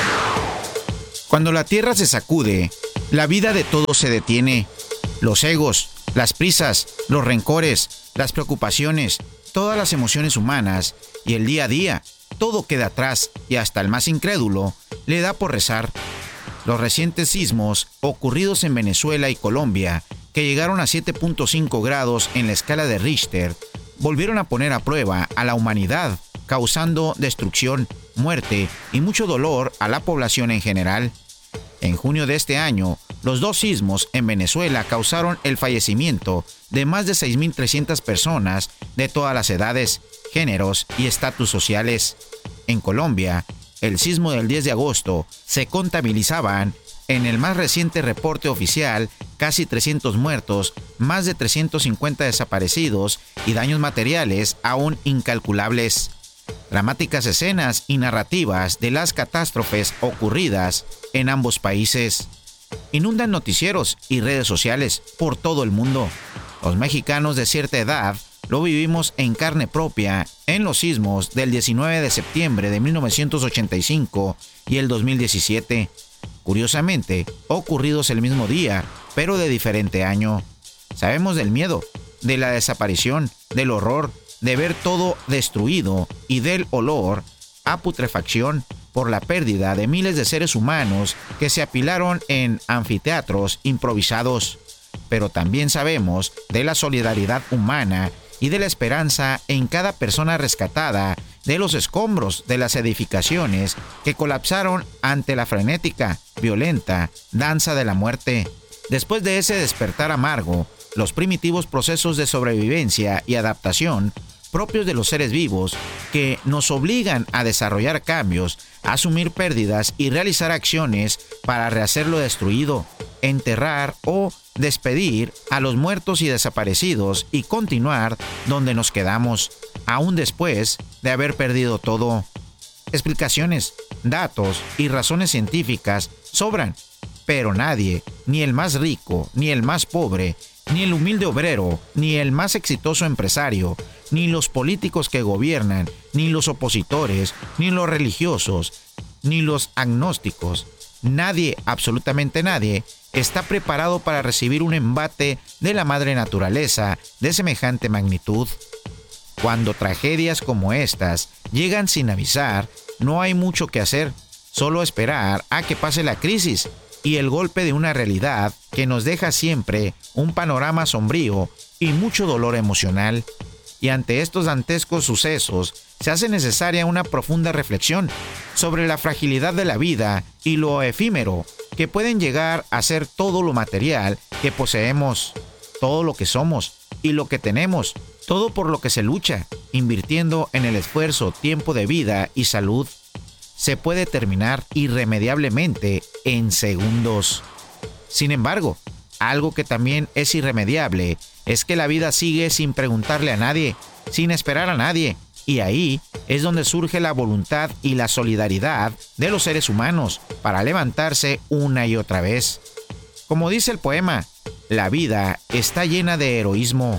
Cuando la tierra se sacude, la vida de todos se detiene. Los egos, las prisas, los rencores, las preocupaciones, todas las emociones humanas y el día a día, todo queda atrás y hasta el más incrédulo le da por rezar. Los recientes sismos ocurridos en Venezuela y Colombia, que llegaron a siete punto cinco grados en la escala de Richter, volvieron a poner a prueba a la humanidad, causando destrucción, muerte y mucho dolor a la población en general. En junio de este año, los dos sismos en Venezuela causaron el fallecimiento de más de seis mil trescientas personas de todas las edades, géneros y estatus sociales. En Colombia, el sismo del diez de agosto se contabilizaban, en el más reciente reporte oficial, casi trescientos muertos, más de trescientos cincuenta desaparecidos y daños materiales aún incalculables. Dramáticas escenas y narrativas de las catástrofes ocurridas en ambos países inundan noticieros y redes sociales por todo el mundo. Los mexicanos de cierta edad lo vivimos en carne propia en los sismos del diecinueve de septiembre de mil novecientos ochenta y cinco y el dos mil diecisiete, curiosamente ocurridos el mismo día, pero de diferente año. Sabemos del miedo, de la desaparición, del horror, de ver todo destruido y del olor a putrefacción por la pérdida de miles de seres humanos que se apilaron en anfiteatros improvisados. Pero también sabemos de la solidaridad humana y de la esperanza en cada persona rescatada de los escombros de las edificaciones que colapsaron ante la frenética, violenta danza de la muerte. Después de ese despertar amargo, los primitivos procesos de sobrevivencia y adaptación propios de los seres vivos que nos obligan a desarrollar cambios, a asumir pérdidas y realizar acciones para rehacer lo destruido, enterrar o despedir a los muertos y desaparecidos y continuar donde nos quedamos, aún después de haber perdido todo. Explicaciones, datos y razones científicas sobran, pero nadie, ni el más rico, ni el más pobre, ni el humilde obrero, ni el más exitoso empresario, ni los políticos que gobiernan, ni los opositores, ni los religiosos, ni los agnósticos, nadie, absolutamente nadie, está preparado para recibir un embate de la madre naturaleza de semejante magnitud. Cuando tragedias como estas llegan sin avisar, no hay mucho que hacer, solo esperar a que pase la crisis y el golpe de una realidad que nos deja siempre un panorama sombrío y mucho dolor emocional. Y ante estos dantescos sucesos, se hace necesaria una profunda reflexión sobre la fragilidad de la vida y lo efímero que pueden llegar a ser todo lo material que poseemos, todo lo que somos y lo que tenemos, todo por lo que se lucha, invirtiendo en el esfuerzo, tiempo de vida y salud. Se puede terminar irremediablemente en segundos. Sin embargo, algo que también es irremediable es que la vida sigue sin preguntarle a nadie, sin esperar a nadie, y ahí es donde surge la voluntad y la solidaridad de los seres humanos para levantarse una y otra vez. Como dice el poema, la vida está llena de heroísmo.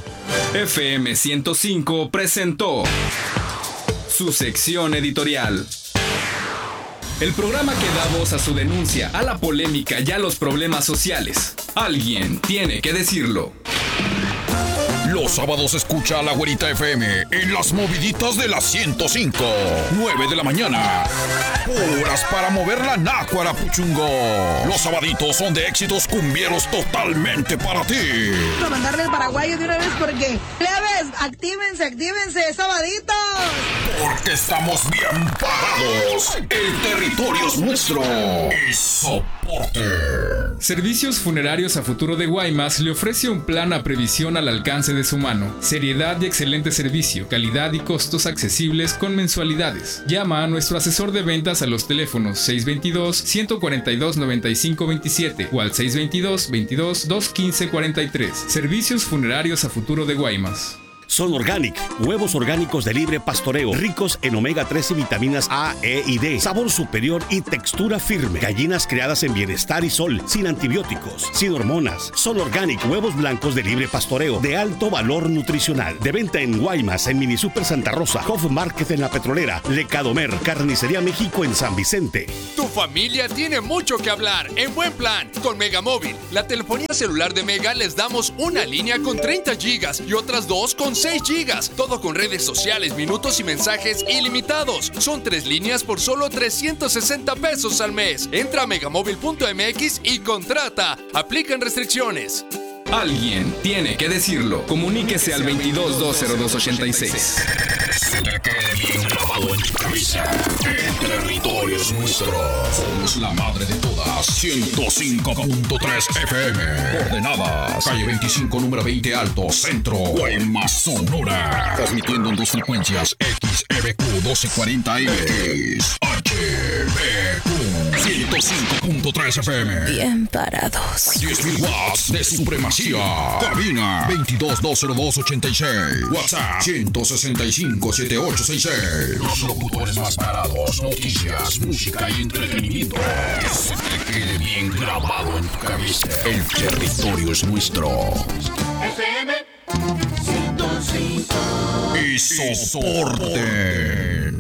F M ciento cinco presentó su sección editorial. El programa que da voz a su denuncia, a la polémica y a los problemas sociales. Alguien tiene que decirlo. Lo Los sábados escucha a la Güerita F M en las moviditas de las ciento cinco. nueve de la mañana. Horas para mover la nácuara, puchungo. Los sabaditos son de éxitos cumbieros totalmente para ti. Para mandarle el paraguayo de una vez porque... ¡Plebes! ¡Actívense, actívense, sabaditos! Porque estamos bien parados. El territorio es nuestro. Y soporte. Servicios Funerarios a Futuro de Guaymas le ofrece un plan a previsión al alcance de su mano. Seriedad y excelente servicio, calidad y costos accesibles con mensualidades. Llama a nuestro asesor de ventas a los teléfonos seis dos dos, uno cuatro dos, nueve cinco dos siete o al seis dos dos, veintidós, dos quince cuarenta y tres. Servicios Funerarios a Futuro de Guaymas. Son Organic, huevos orgánicos de libre pastoreo, ricos en omega tres y vitaminas A, E y D, sabor superior y textura firme. Gallinas criadas en bienestar y sol, sin antibióticos, sin hormonas. Son Organic, huevos blancos de libre pastoreo, de alto valor nutricional. De venta en Guaymas, en Mini Super Santa Rosa, Hof Market en La Petrolera, Lecadomer, Carnicería México en San Vicente. Tu familia tiene mucho que hablar en buen plan con Megamóvil. La telefonía celular de Mega les damos una línea con treinta gigas y otras dos con seis gigas, todo con redes sociales, minutos y mensajes ilimitados. Son tres líneas por solo trescientos sesenta pesos al mes. Entra a megamóvil punto m x y contrata. Aplican restricciones. Alguien tiene que decirlo. Comuníquese al veintidós, dos cero dos, ochenta y seis. Se te quede bien grabado en tu cabeza. El territorio es nuestro. Somos la madre de todas. ciento cinco punto tres F M. Coordenadas. Calle veinticinco, número veinte Alto, Centro. Guaymas, Sonora. Transmitiendo en dos frecuencias. X E B Q doce cuarenta M. X H B Q ciento cinco punto tres F M. Bien parados. diez mil watts de supremacía. Cabina veintidós, dos cero dos, ochenta y seis. WhatsApp ciento sesenta y cinco, setenta y ocho sesenta y seis. Los locutores más parados. Noticias, música y entretenimiento. Que se te quede bien grabado en tu cabeza. El territorio es nuestro. F M ciento cinco. Y soporte.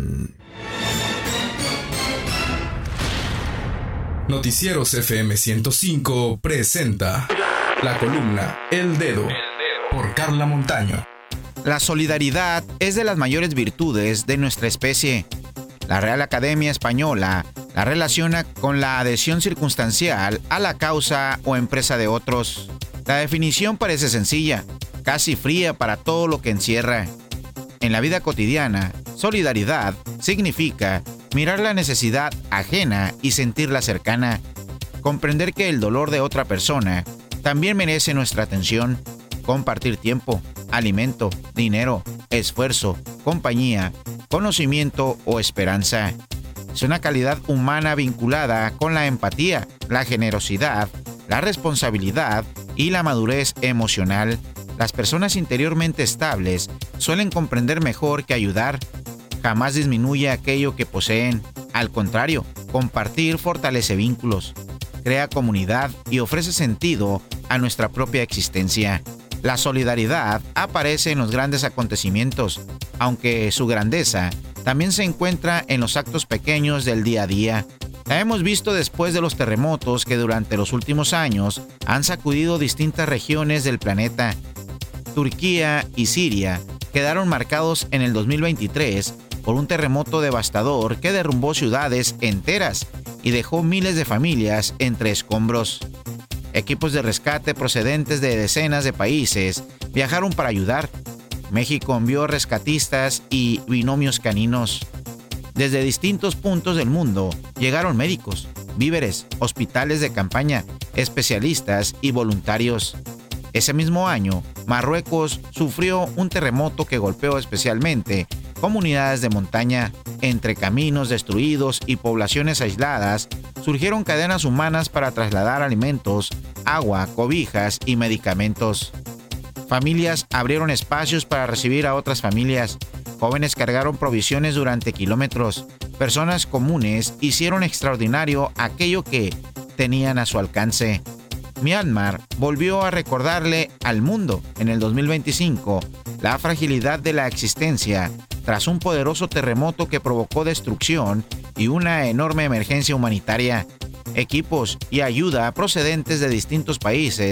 Noticieros F M ciento cinco presenta la columna El Dedo por Carla Montaño. La solidaridad es de las mayores virtudes de nuestra especie. La Real Academia Española la relaciona con la adhesión circunstancial a la causa o empresa de otros. La definición parece sencilla, casi fría para todo lo que encierra. En la vida cotidiana, solidaridad significa mirar la necesidad ajena y sentirla cercana, comprender que el dolor de otra persona también merece nuestra atención, compartir tiempo, alimento, dinero, esfuerzo, compañía, conocimiento o esperanza. Es una calidad humana vinculada con la empatía, la generosidad, la responsabilidad y la madurez emocional. Las personas interiormente estables suelen comprender mejor que ayudar. Jamás disminuye aquello que poseen. Al contrario, compartir fortalece vínculos, crea comunidad y ofrece sentido a nuestra propia existencia. La solidaridad aparece en los grandes acontecimientos, aunque su grandeza también se encuentra en los actos pequeños del día a día. La hemos visto después de los terremotos que durante los últimos años han sacudido distintas regiones del planeta. Turquía y Siria quedaron marcados en el dos mil veintitrés por un terremoto devastador que derrumbó ciudades enteras y dejó miles de familias entre escombros. Equipos de rescate procedentes de decenas de países viajaron para ayudar. México envió rescatistas y binomios caninos. Desde distintos puntos del mundo llegaron médicos, víveres, hospitales de campaña, especialistas y voluntarios. Ese mismo año, Marruecos sufrió un terremoto que golpeó especialmente comunidades de montaña. Entre caminos destruidos y poblaciones aisladas, surgieron cadenas humanas para trasladar alimentos, agua, cobijas y medicamentos. Familias abrieron espacios para recibir a otras familias. Jóvenes cargaron provisiones durante kilómetros. Personas comunes hicieron extraordinario aquello que tenían a su alcance. Myanmar volvió a recordarle al mundo en el dos mil veinticinco la fragilidad de la existencia tras un poderoso terremoto que provocó destrucción y una enorme emergencia humanitaria. Equipos y ayuda procedentes de distintos países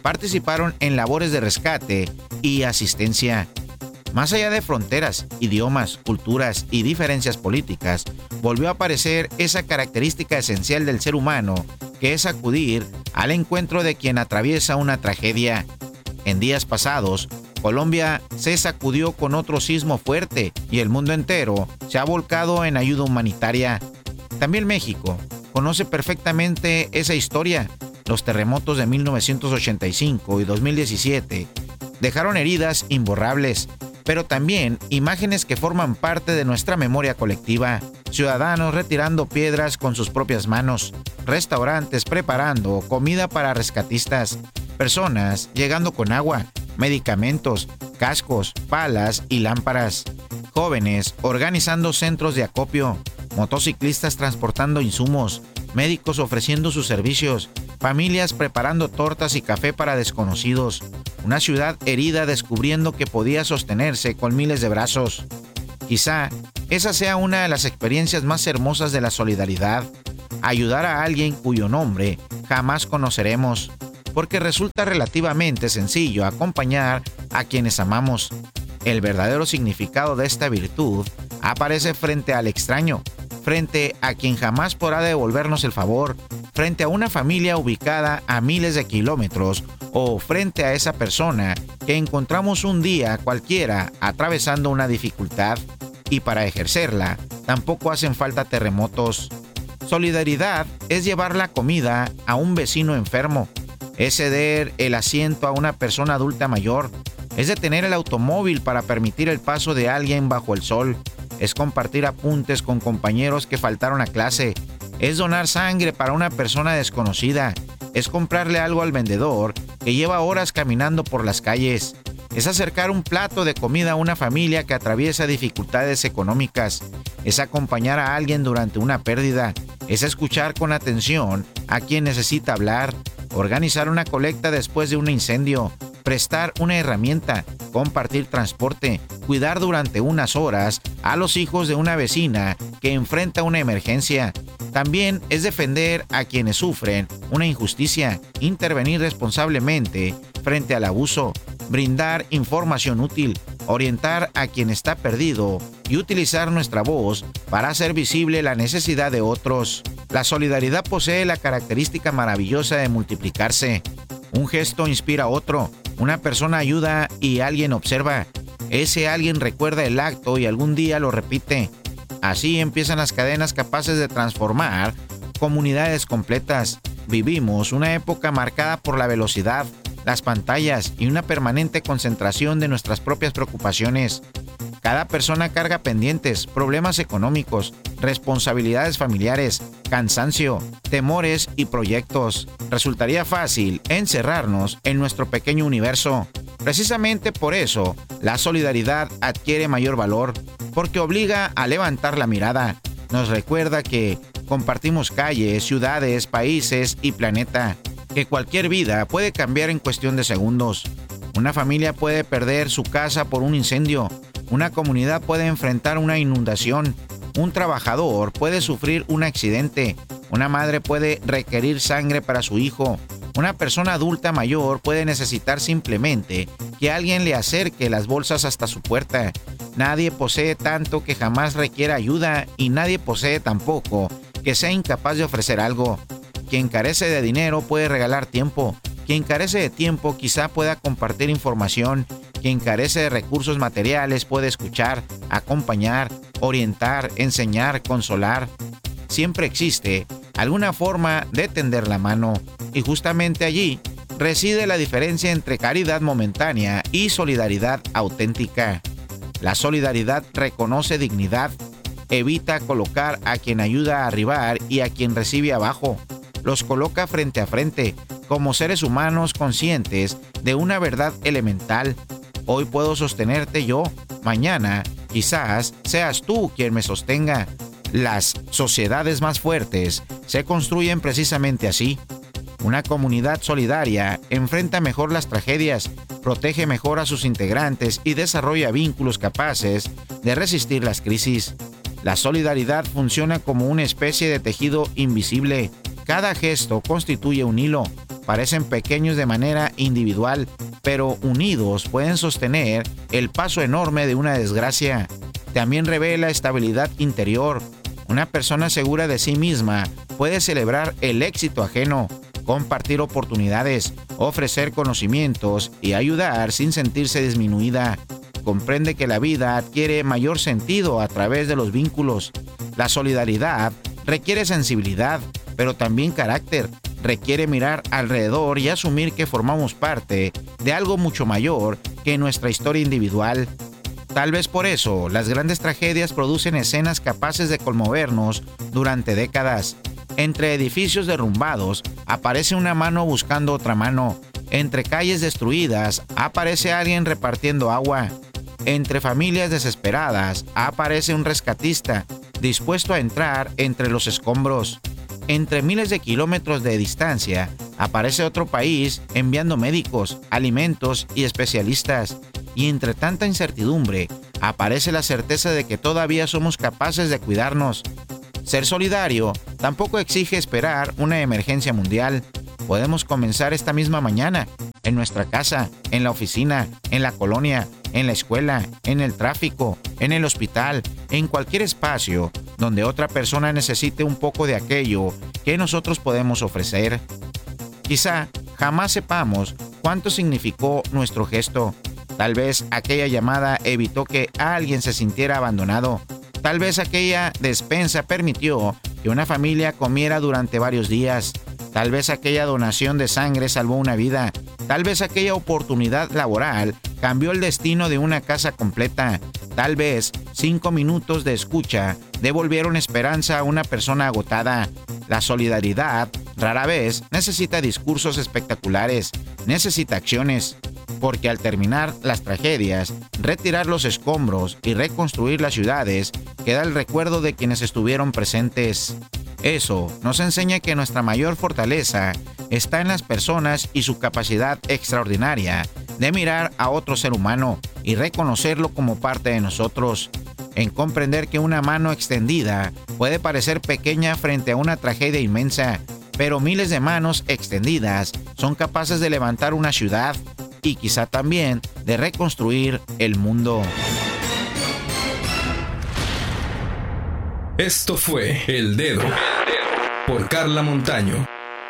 participaron en labores de rescate y asistencia. Más allá de fronteras, idiomas, culturas y diferencias políticas, volvió a aparecer esa característica esencial del ser humano, que es acudir al encuentro de quien atraviesa una tragedia. En días pasados, Colombia se sacudió con otro sismo fuerte y el mundo entero se ha volcado en ayuda humanitaria. También México conoce perfectamente esa historia. Los terremotos de mil novecientos ochenta y cinco y dos mil diecisiete dejaron heridas imborrables, pero también imágenes que forman parte de nuestra memoria colectiva. Ciudadanos retirando piedras con sus propias manos, restaurantes preparando comida para rescatistas, personas llegando con agua, medicamentos, cascos, palas y lámparas, jóvenes organizando centros de acopio, motociclistas transportando insumos, médicos ofreciendo sus servicios, familias preparando tortas y café para desconocidos, una ciudad herida descubriendo que podía sostenerse con miles de brazos. Quizá esa sea una de las experiencias más hermosas de la solidaridad, ayudar a alguien cuyo nombre jamás conoceremos, porque resulta relativamente sencillo acompañar a quienes amamos. El verdadero significado de esta virtud aparece frente al extraño, frente a quien jamás podrá devolvernos el favor, frente a una familia ubicada a miles de kilómetros o frente a esa persona que encontramos un día cualquiera atravesando una dificultad. Y para ejercerla, tampoco hacen falta terremotos. Solidaridad es llevar la comida a un vecino enfermo, es ceder el asiento a una persona adulta mayor, es detener el automóvil para permitir el paso de alguien bajo el sol, es compartir apuntes con compañeros que faltaron a clase, es donar sangre para una persona desconocida, es comprarle algo al vendedor que lleva horas caminando por las calles, es acercar un plato de comida a una familia que atraviesa dificultades económicas, es acompañar a alguien durante una pérdida, es escuchar con atención a quien necesita hablar, organizar una colecta después de un incendio, prestar una herramienta, compartir transporte, cuidar durante unas horas a los hijos de una vecina que enfrenta una emergencia. También es defender a quienes sufren una injusticia, intervenir responsablemente frente al abuso, brindar información útil, orientar a quien está perdido y utilizar nuestra voz para hacer visible la necesidad de otros. La solidaridad posee la característica maravillosa de multiplicarse. Un gesto inspira a otro, una persona ayuda y alguien observa. Ese alguien recuerda el acto y algún día lo repite. Así empiezan las cadenas capaces de transformar comunidades completas. Vivimos una época marcada por la velocidad, las pantallas y una permanente concentración de nuestras propias preocupaciones. Cada persona carga pendientes, problemas económicos, responsabilidades familiares, cansancio, temores y proyectos. Resultaría fácil encerrarnos en nuestro pequeño universo. Precisamente por eso, la solidaridad adquiere mayor valor, porque obliga a levantar la mirada. Nos recuerda que compartimos calles, ciudades, países y planeta, que cualquier vida puede cambiar en cuestión de segundos. Una familia puede perder su casa por un incendio, una comunidad puede enfrentar una inundación, un trabajador puede sufrir un accidente, una madre puede requerir sangre para su hijo, una persona adulta mayor puede necesitar simplemente que alguien le acerque las bolsas hasta su puerta. Nadie posee tanto que jamás requiera ayuda y nadie posee tampoco que sea incapaz de ofrecer algo. Quien carece de dinero puede regalar tiempo. Quien carece de tiempo quizá pueda compartir información. Quien carece de recursos materiales puede escuchar, acompañar, orientar, enseñar, consolar. Siempre existe alguna forma de tender la mano, y justamente allí reside la diferencia entre caridad momentánea y solidaridad auténtica. La solidaridad reconoce dignidad, evita colocar a quien ayuda a arribar y a quien recibe abajo. Los coloca frente a frente, como seres humanos conscientes de una verdad elemental. Hoy puedo sostenerte yo, mañana quizás seas tú quien me sostenga. Las sociedades más fuertes se construyen precisamente así. Una comunidad solidaria enfrenta mejor las tragedias, protege mejor a sus integrantes y desarrolla vínculos capaces de resistir las crisis. La solidaridad funciona como una especie de tejido invisible. Cada gesto constituye un hilo. parecen pequeños de manera individual, pero unidos pueden sostener el paso enorme de una desgracia. También revela estabilidad interior. Una persona segura de sí misma puede celebrar el éxito ajeno, compartir oportunidades, ofrecer conocimientos y ayudar sin sentirse disminuida. Comprende que la vida adquiere mayor sentido a través de los vínculos. La solidaridad requiere sensibilidad, pero también carácter. Requiere mirar alrededor y asumir que formamos parte de algo mucho mayor que nuestra historia individual. Tal vez por eso, las grandes tragedias producen escenas capaces de conmovernos durante décadas. Entre edificios derrumbados, aparece una mano buscando otra mano. Entre calles destruidas, aparece alguien repartiendo agua. Entre familias desesperadas, aparece un rescatista, dispuesto a entrar entre los escombros. Entre miles de kilómetros de distancia, aparece otro país enviando médicos, alimentos y especialistas. Y entre tanta incertidumbre, aparece la certeza de que todavía somos capaces de cuidarnos. Ser solidario tampoco exige esperar una emergencia mundial. Podemos comenzar esta misma mañana, en nuestra casa, en la oficina, en la colonia, en la escuela, en el tráfico, en el hospital, en cualquier espacio donde otra persona necesite un poco de aquello que nosotros podemos ofrecer. Quizá jamás sepamos cuánto significó nuestro gesto. Tal vez aquella llamada evitó que alguien se sintiera abandonado. Tal vez aquella despensa permitió que una familia comiera durante varios días. Tal vez aquella donación de sangre salvó una vida. Tal vez aquella oportunidad laboral cambió el destino de una casa completa. Tal vez cinco minutos de escucha devolvieron esperanza a una persona agotada. La solidaridad rara vez necesita discursos espectaculares, necesita acciones. Porque al terminar las tragedias, retirar los escombros y reconstruir las ciudades, queda el recuerdo de quienes estuvieron presentes. Eso nos enseña que nuestra mayor fortaleza está en las personas y su capacidad extraordinaria de mirar a otro ser humano y reconocerlo como parte de nosotros, en comprender que una mano extendida puede parecer pequeña frente a una tragedia inmensa, pero miles de manos extendidas son capaces de levantar una ciudad y quizá también de reconstruir el mundo. Esto fue El Dedo por Carla Montaño.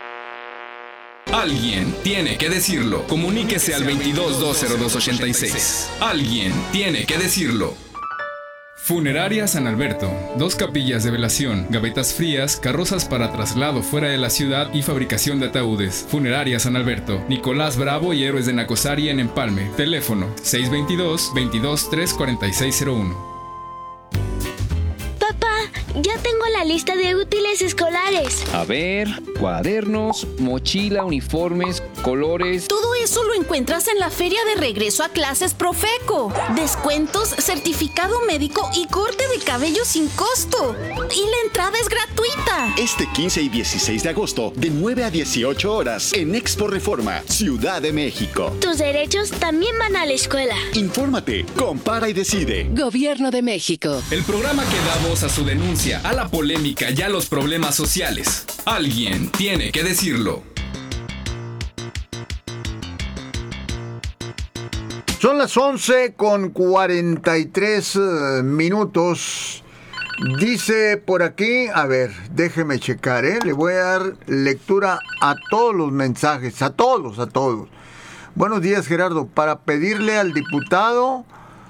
Alguien tiene que decirlo. Comuníquese al veintidós dos cero dos ochenta y seis. Alguien tiene que decirlo. Funeraria San Alberto. Dos capillas de velación, gavetas frías, carrozas para traslado fuera de la ciudad y fabricación de ataúdes. Funeraria San Alberto. Nicolás Bravo y Héroes de Nacosari en Empalme. Teléfono seis veintidós, veintidós, tres cuarenta y seis cero uno. Ya tengo la lista de útiles escolares. A ver, cuadernos, mochila, uniformes, colores. Todo eso lo encuentras en la feria de regreso a clases Profeco. Descuentos, certificado médico y corte de cabello sin costo. Y la entrada es gratuita. Este quince y dieciséis de agosto, de nueve a dieciocho horas, en Expo Reforma, Ciudad de México. Tus derechos también van a la escuela. Infórmate, compara y decide. Gobierno de México. El programa que da voz a su denuncia, a la polémica y a los problemas sociales. Alguien tiene que decirlo. Son las once con cuarenta y tres minutos. Dice por aquí, a ver, déjeme checar, ¿eh? Le voy a dar lectura a todos los mensajes, a todos, a todos. Buenos días, Gerardo. Para pedirle al diputado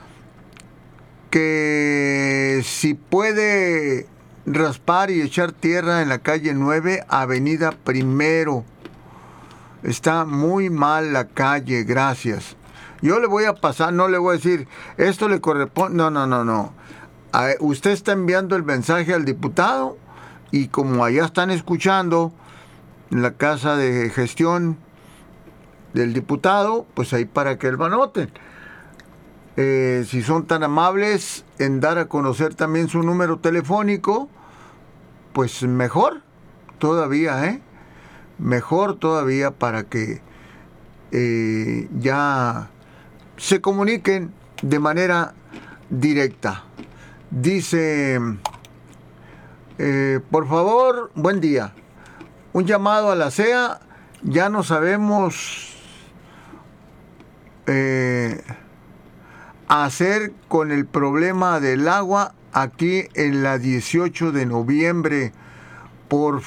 que si puede raspar y echar tierra en la calle nueve, avenida Primero. Está muy mal la calle, gracias. Yo le voy a pasar, no le voy a decir, esto le corresponde, no, no, no, no. A, usted está enviando el mensaje al diputado y como allá están escuchando en la casa de gestión del diputado, pues ahí para que él lo anoten. Eh, si son tan amables en dar a conocer también su número telefónico, pues mejor todavía, ¿eh? Mejor todavía para que eh, ya se comuniquen de manera directa. Dice, eh, por favor, buen día. Un llamado a la C E A ya no sabemos eh, hacer con el problema del agua aquí en la dieciocho de noviembre. Por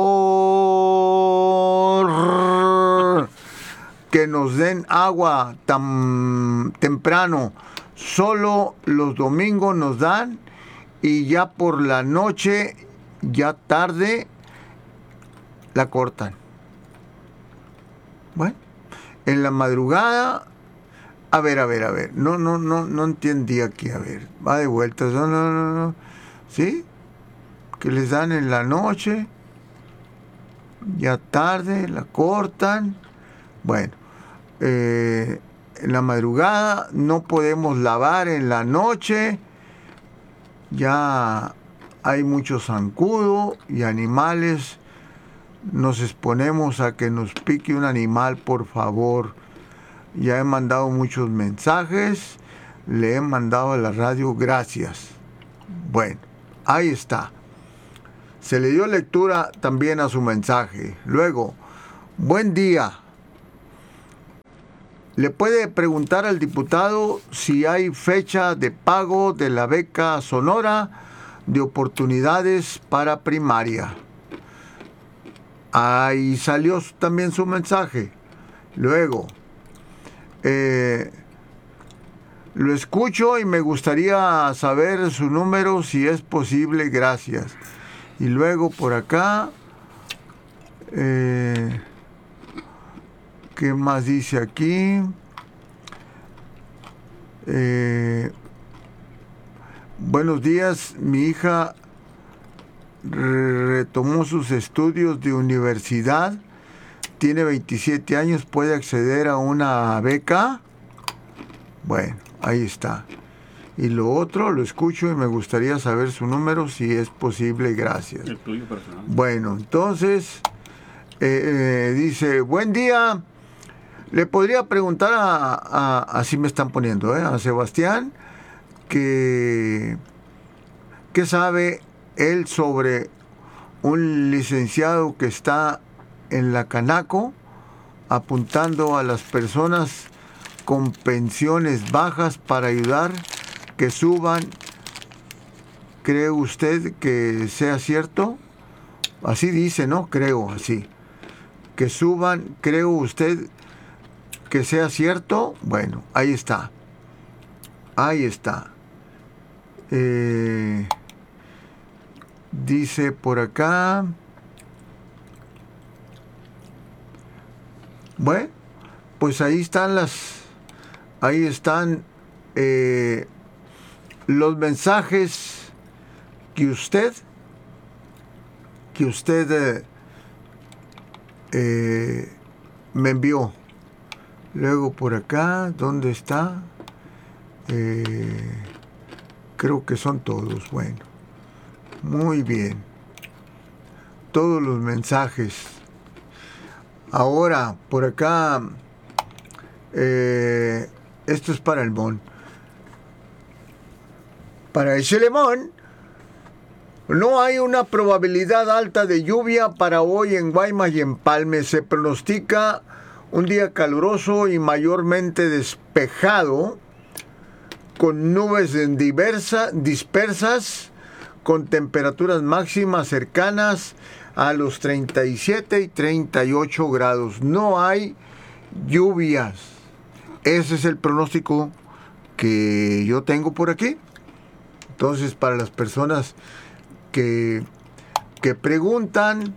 favor, que nos den agua tan temprano. Solo los domingos nos dan y ya por la noche, ya tarde, la cortan. Bueno, en la madrugada, a ver, a ver, a ver, no, no, no, no entendí aquí, a ver, va de vuelta, no, no, no, no, ¿sí? Que les dan en la noche, ya tarde, la cortan, bueno, eh, en la madrugada no podemos lavar en la noche, ya hay mucho zancudo y animales, nos exponemos a que nos pique un animal, por favor. Ya he mandado muchos mensajes, le he mandado a la radio, gracias. Bueno, ahí está. Se le dio lectura también a su mensaje. Luego, buen día. ¿Le puede preguntar al diputado si hay fecha de pago de la beca Sonora de oportunidades para primaria? Ahí salió también su mensaje. Luego, eh, lo escucho y me gustaría saber su número si es posible, gracias. Y luego por acá, eh, ¿qué más dice aquí? Eh, buenos días, mi hija retomó sus estudios de universidad, tiene veintisiete años, puede acceder a una beca. Bueno, ahí está. Y lo otro, lo escucho y me gustaría saber su número si es posible, gracias. El tuyo personal. Bueno, entonces, eh, eh, dice, buen día, le podría preguntar a, a así me están poniendo, ¿eh? a Sebastián, que, ¿qué sabe él sobre un licenciado que está en la Canaco apuntando a las personas con pensiones bajas para ayudar que suban? ¿Cree usted que sea cierto? Así dice, ¿no? Creo, así. Que suban, ¿cree usted que sea cierto? Bueno, ahí está. Ahí está. Eh... Dice por acá. Bueno, pues ahí están las, ahí están eh, los mensajes que usted, que usted eh, eh, me envió. Luego por acá, ¿dónde está? Eh, creo que son todos, bueno. Muy bien. Todos los mensajes. Ahora, por acá, eh, esto es para el Mon. Para el Chelemón, no hay una probabilidad alta de lluvia para hoy en Guaymas y Empalme. Se pronostica un día caluroso y mayormente despejado, con nubes en diversa, dispersas, con temperaturas máximas cercanas a los treinta y siete y treinta y ocho grados. No hay lluvias. Ese es el pronóstico que yo tengo por aquí. Entonces, para las personas que, que preguntan,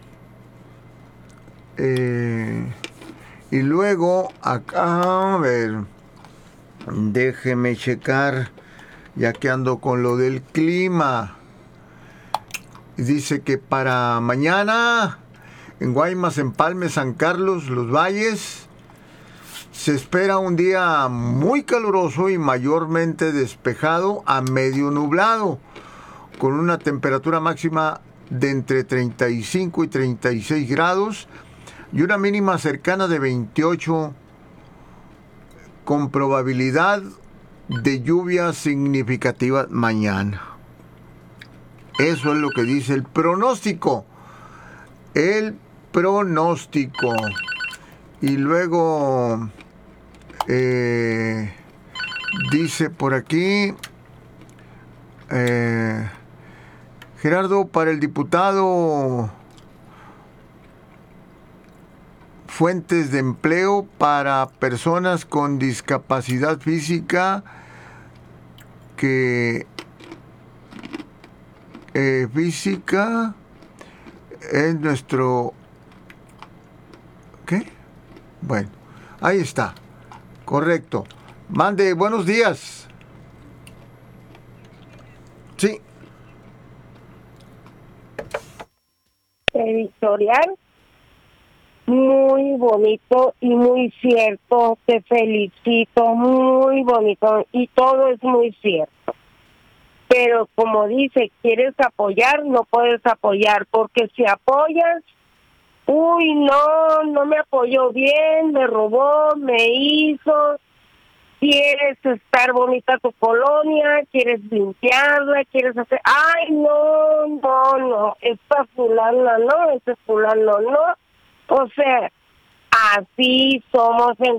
eh, y luego acá, a ver, déjeme checar, ya que ando con lo del clima. Dice que para mañana en Guaymas, Empalme, San Carlos, Los Valles, se espera un día muy caluroso y mayormente despejado a medio nublado, con una temperatura máxima de entre treinta y cinco y treinta y seis grados y una mínima cercana de veintiocho, con probabilidad de lluvia significativa mañana. Eso es lo que dice el pronóstico. El pronóstico. Y luego eh, dice por aquí eh, Gerardo, para el diputado, fuentes de empleo para personas con discapacidad física que eh, física es nuestro ¿qué? Bueno, ahí está, correcto. Mande, buenos días. Sí. Editorial muy bonito y muy cierto, te felicito, muy bonito y todo es muy cierto. Pero como dice, quieres apoyar, no puedes apoyar, porque si apoyas, uy, no, no me apoyó bien, me robó, me hizo, quieres estar bonita tu colonia, quieres limpiarla, quieres hacer, ay, no, no, no, esta fulana no, este fulano no, o sea, así somos en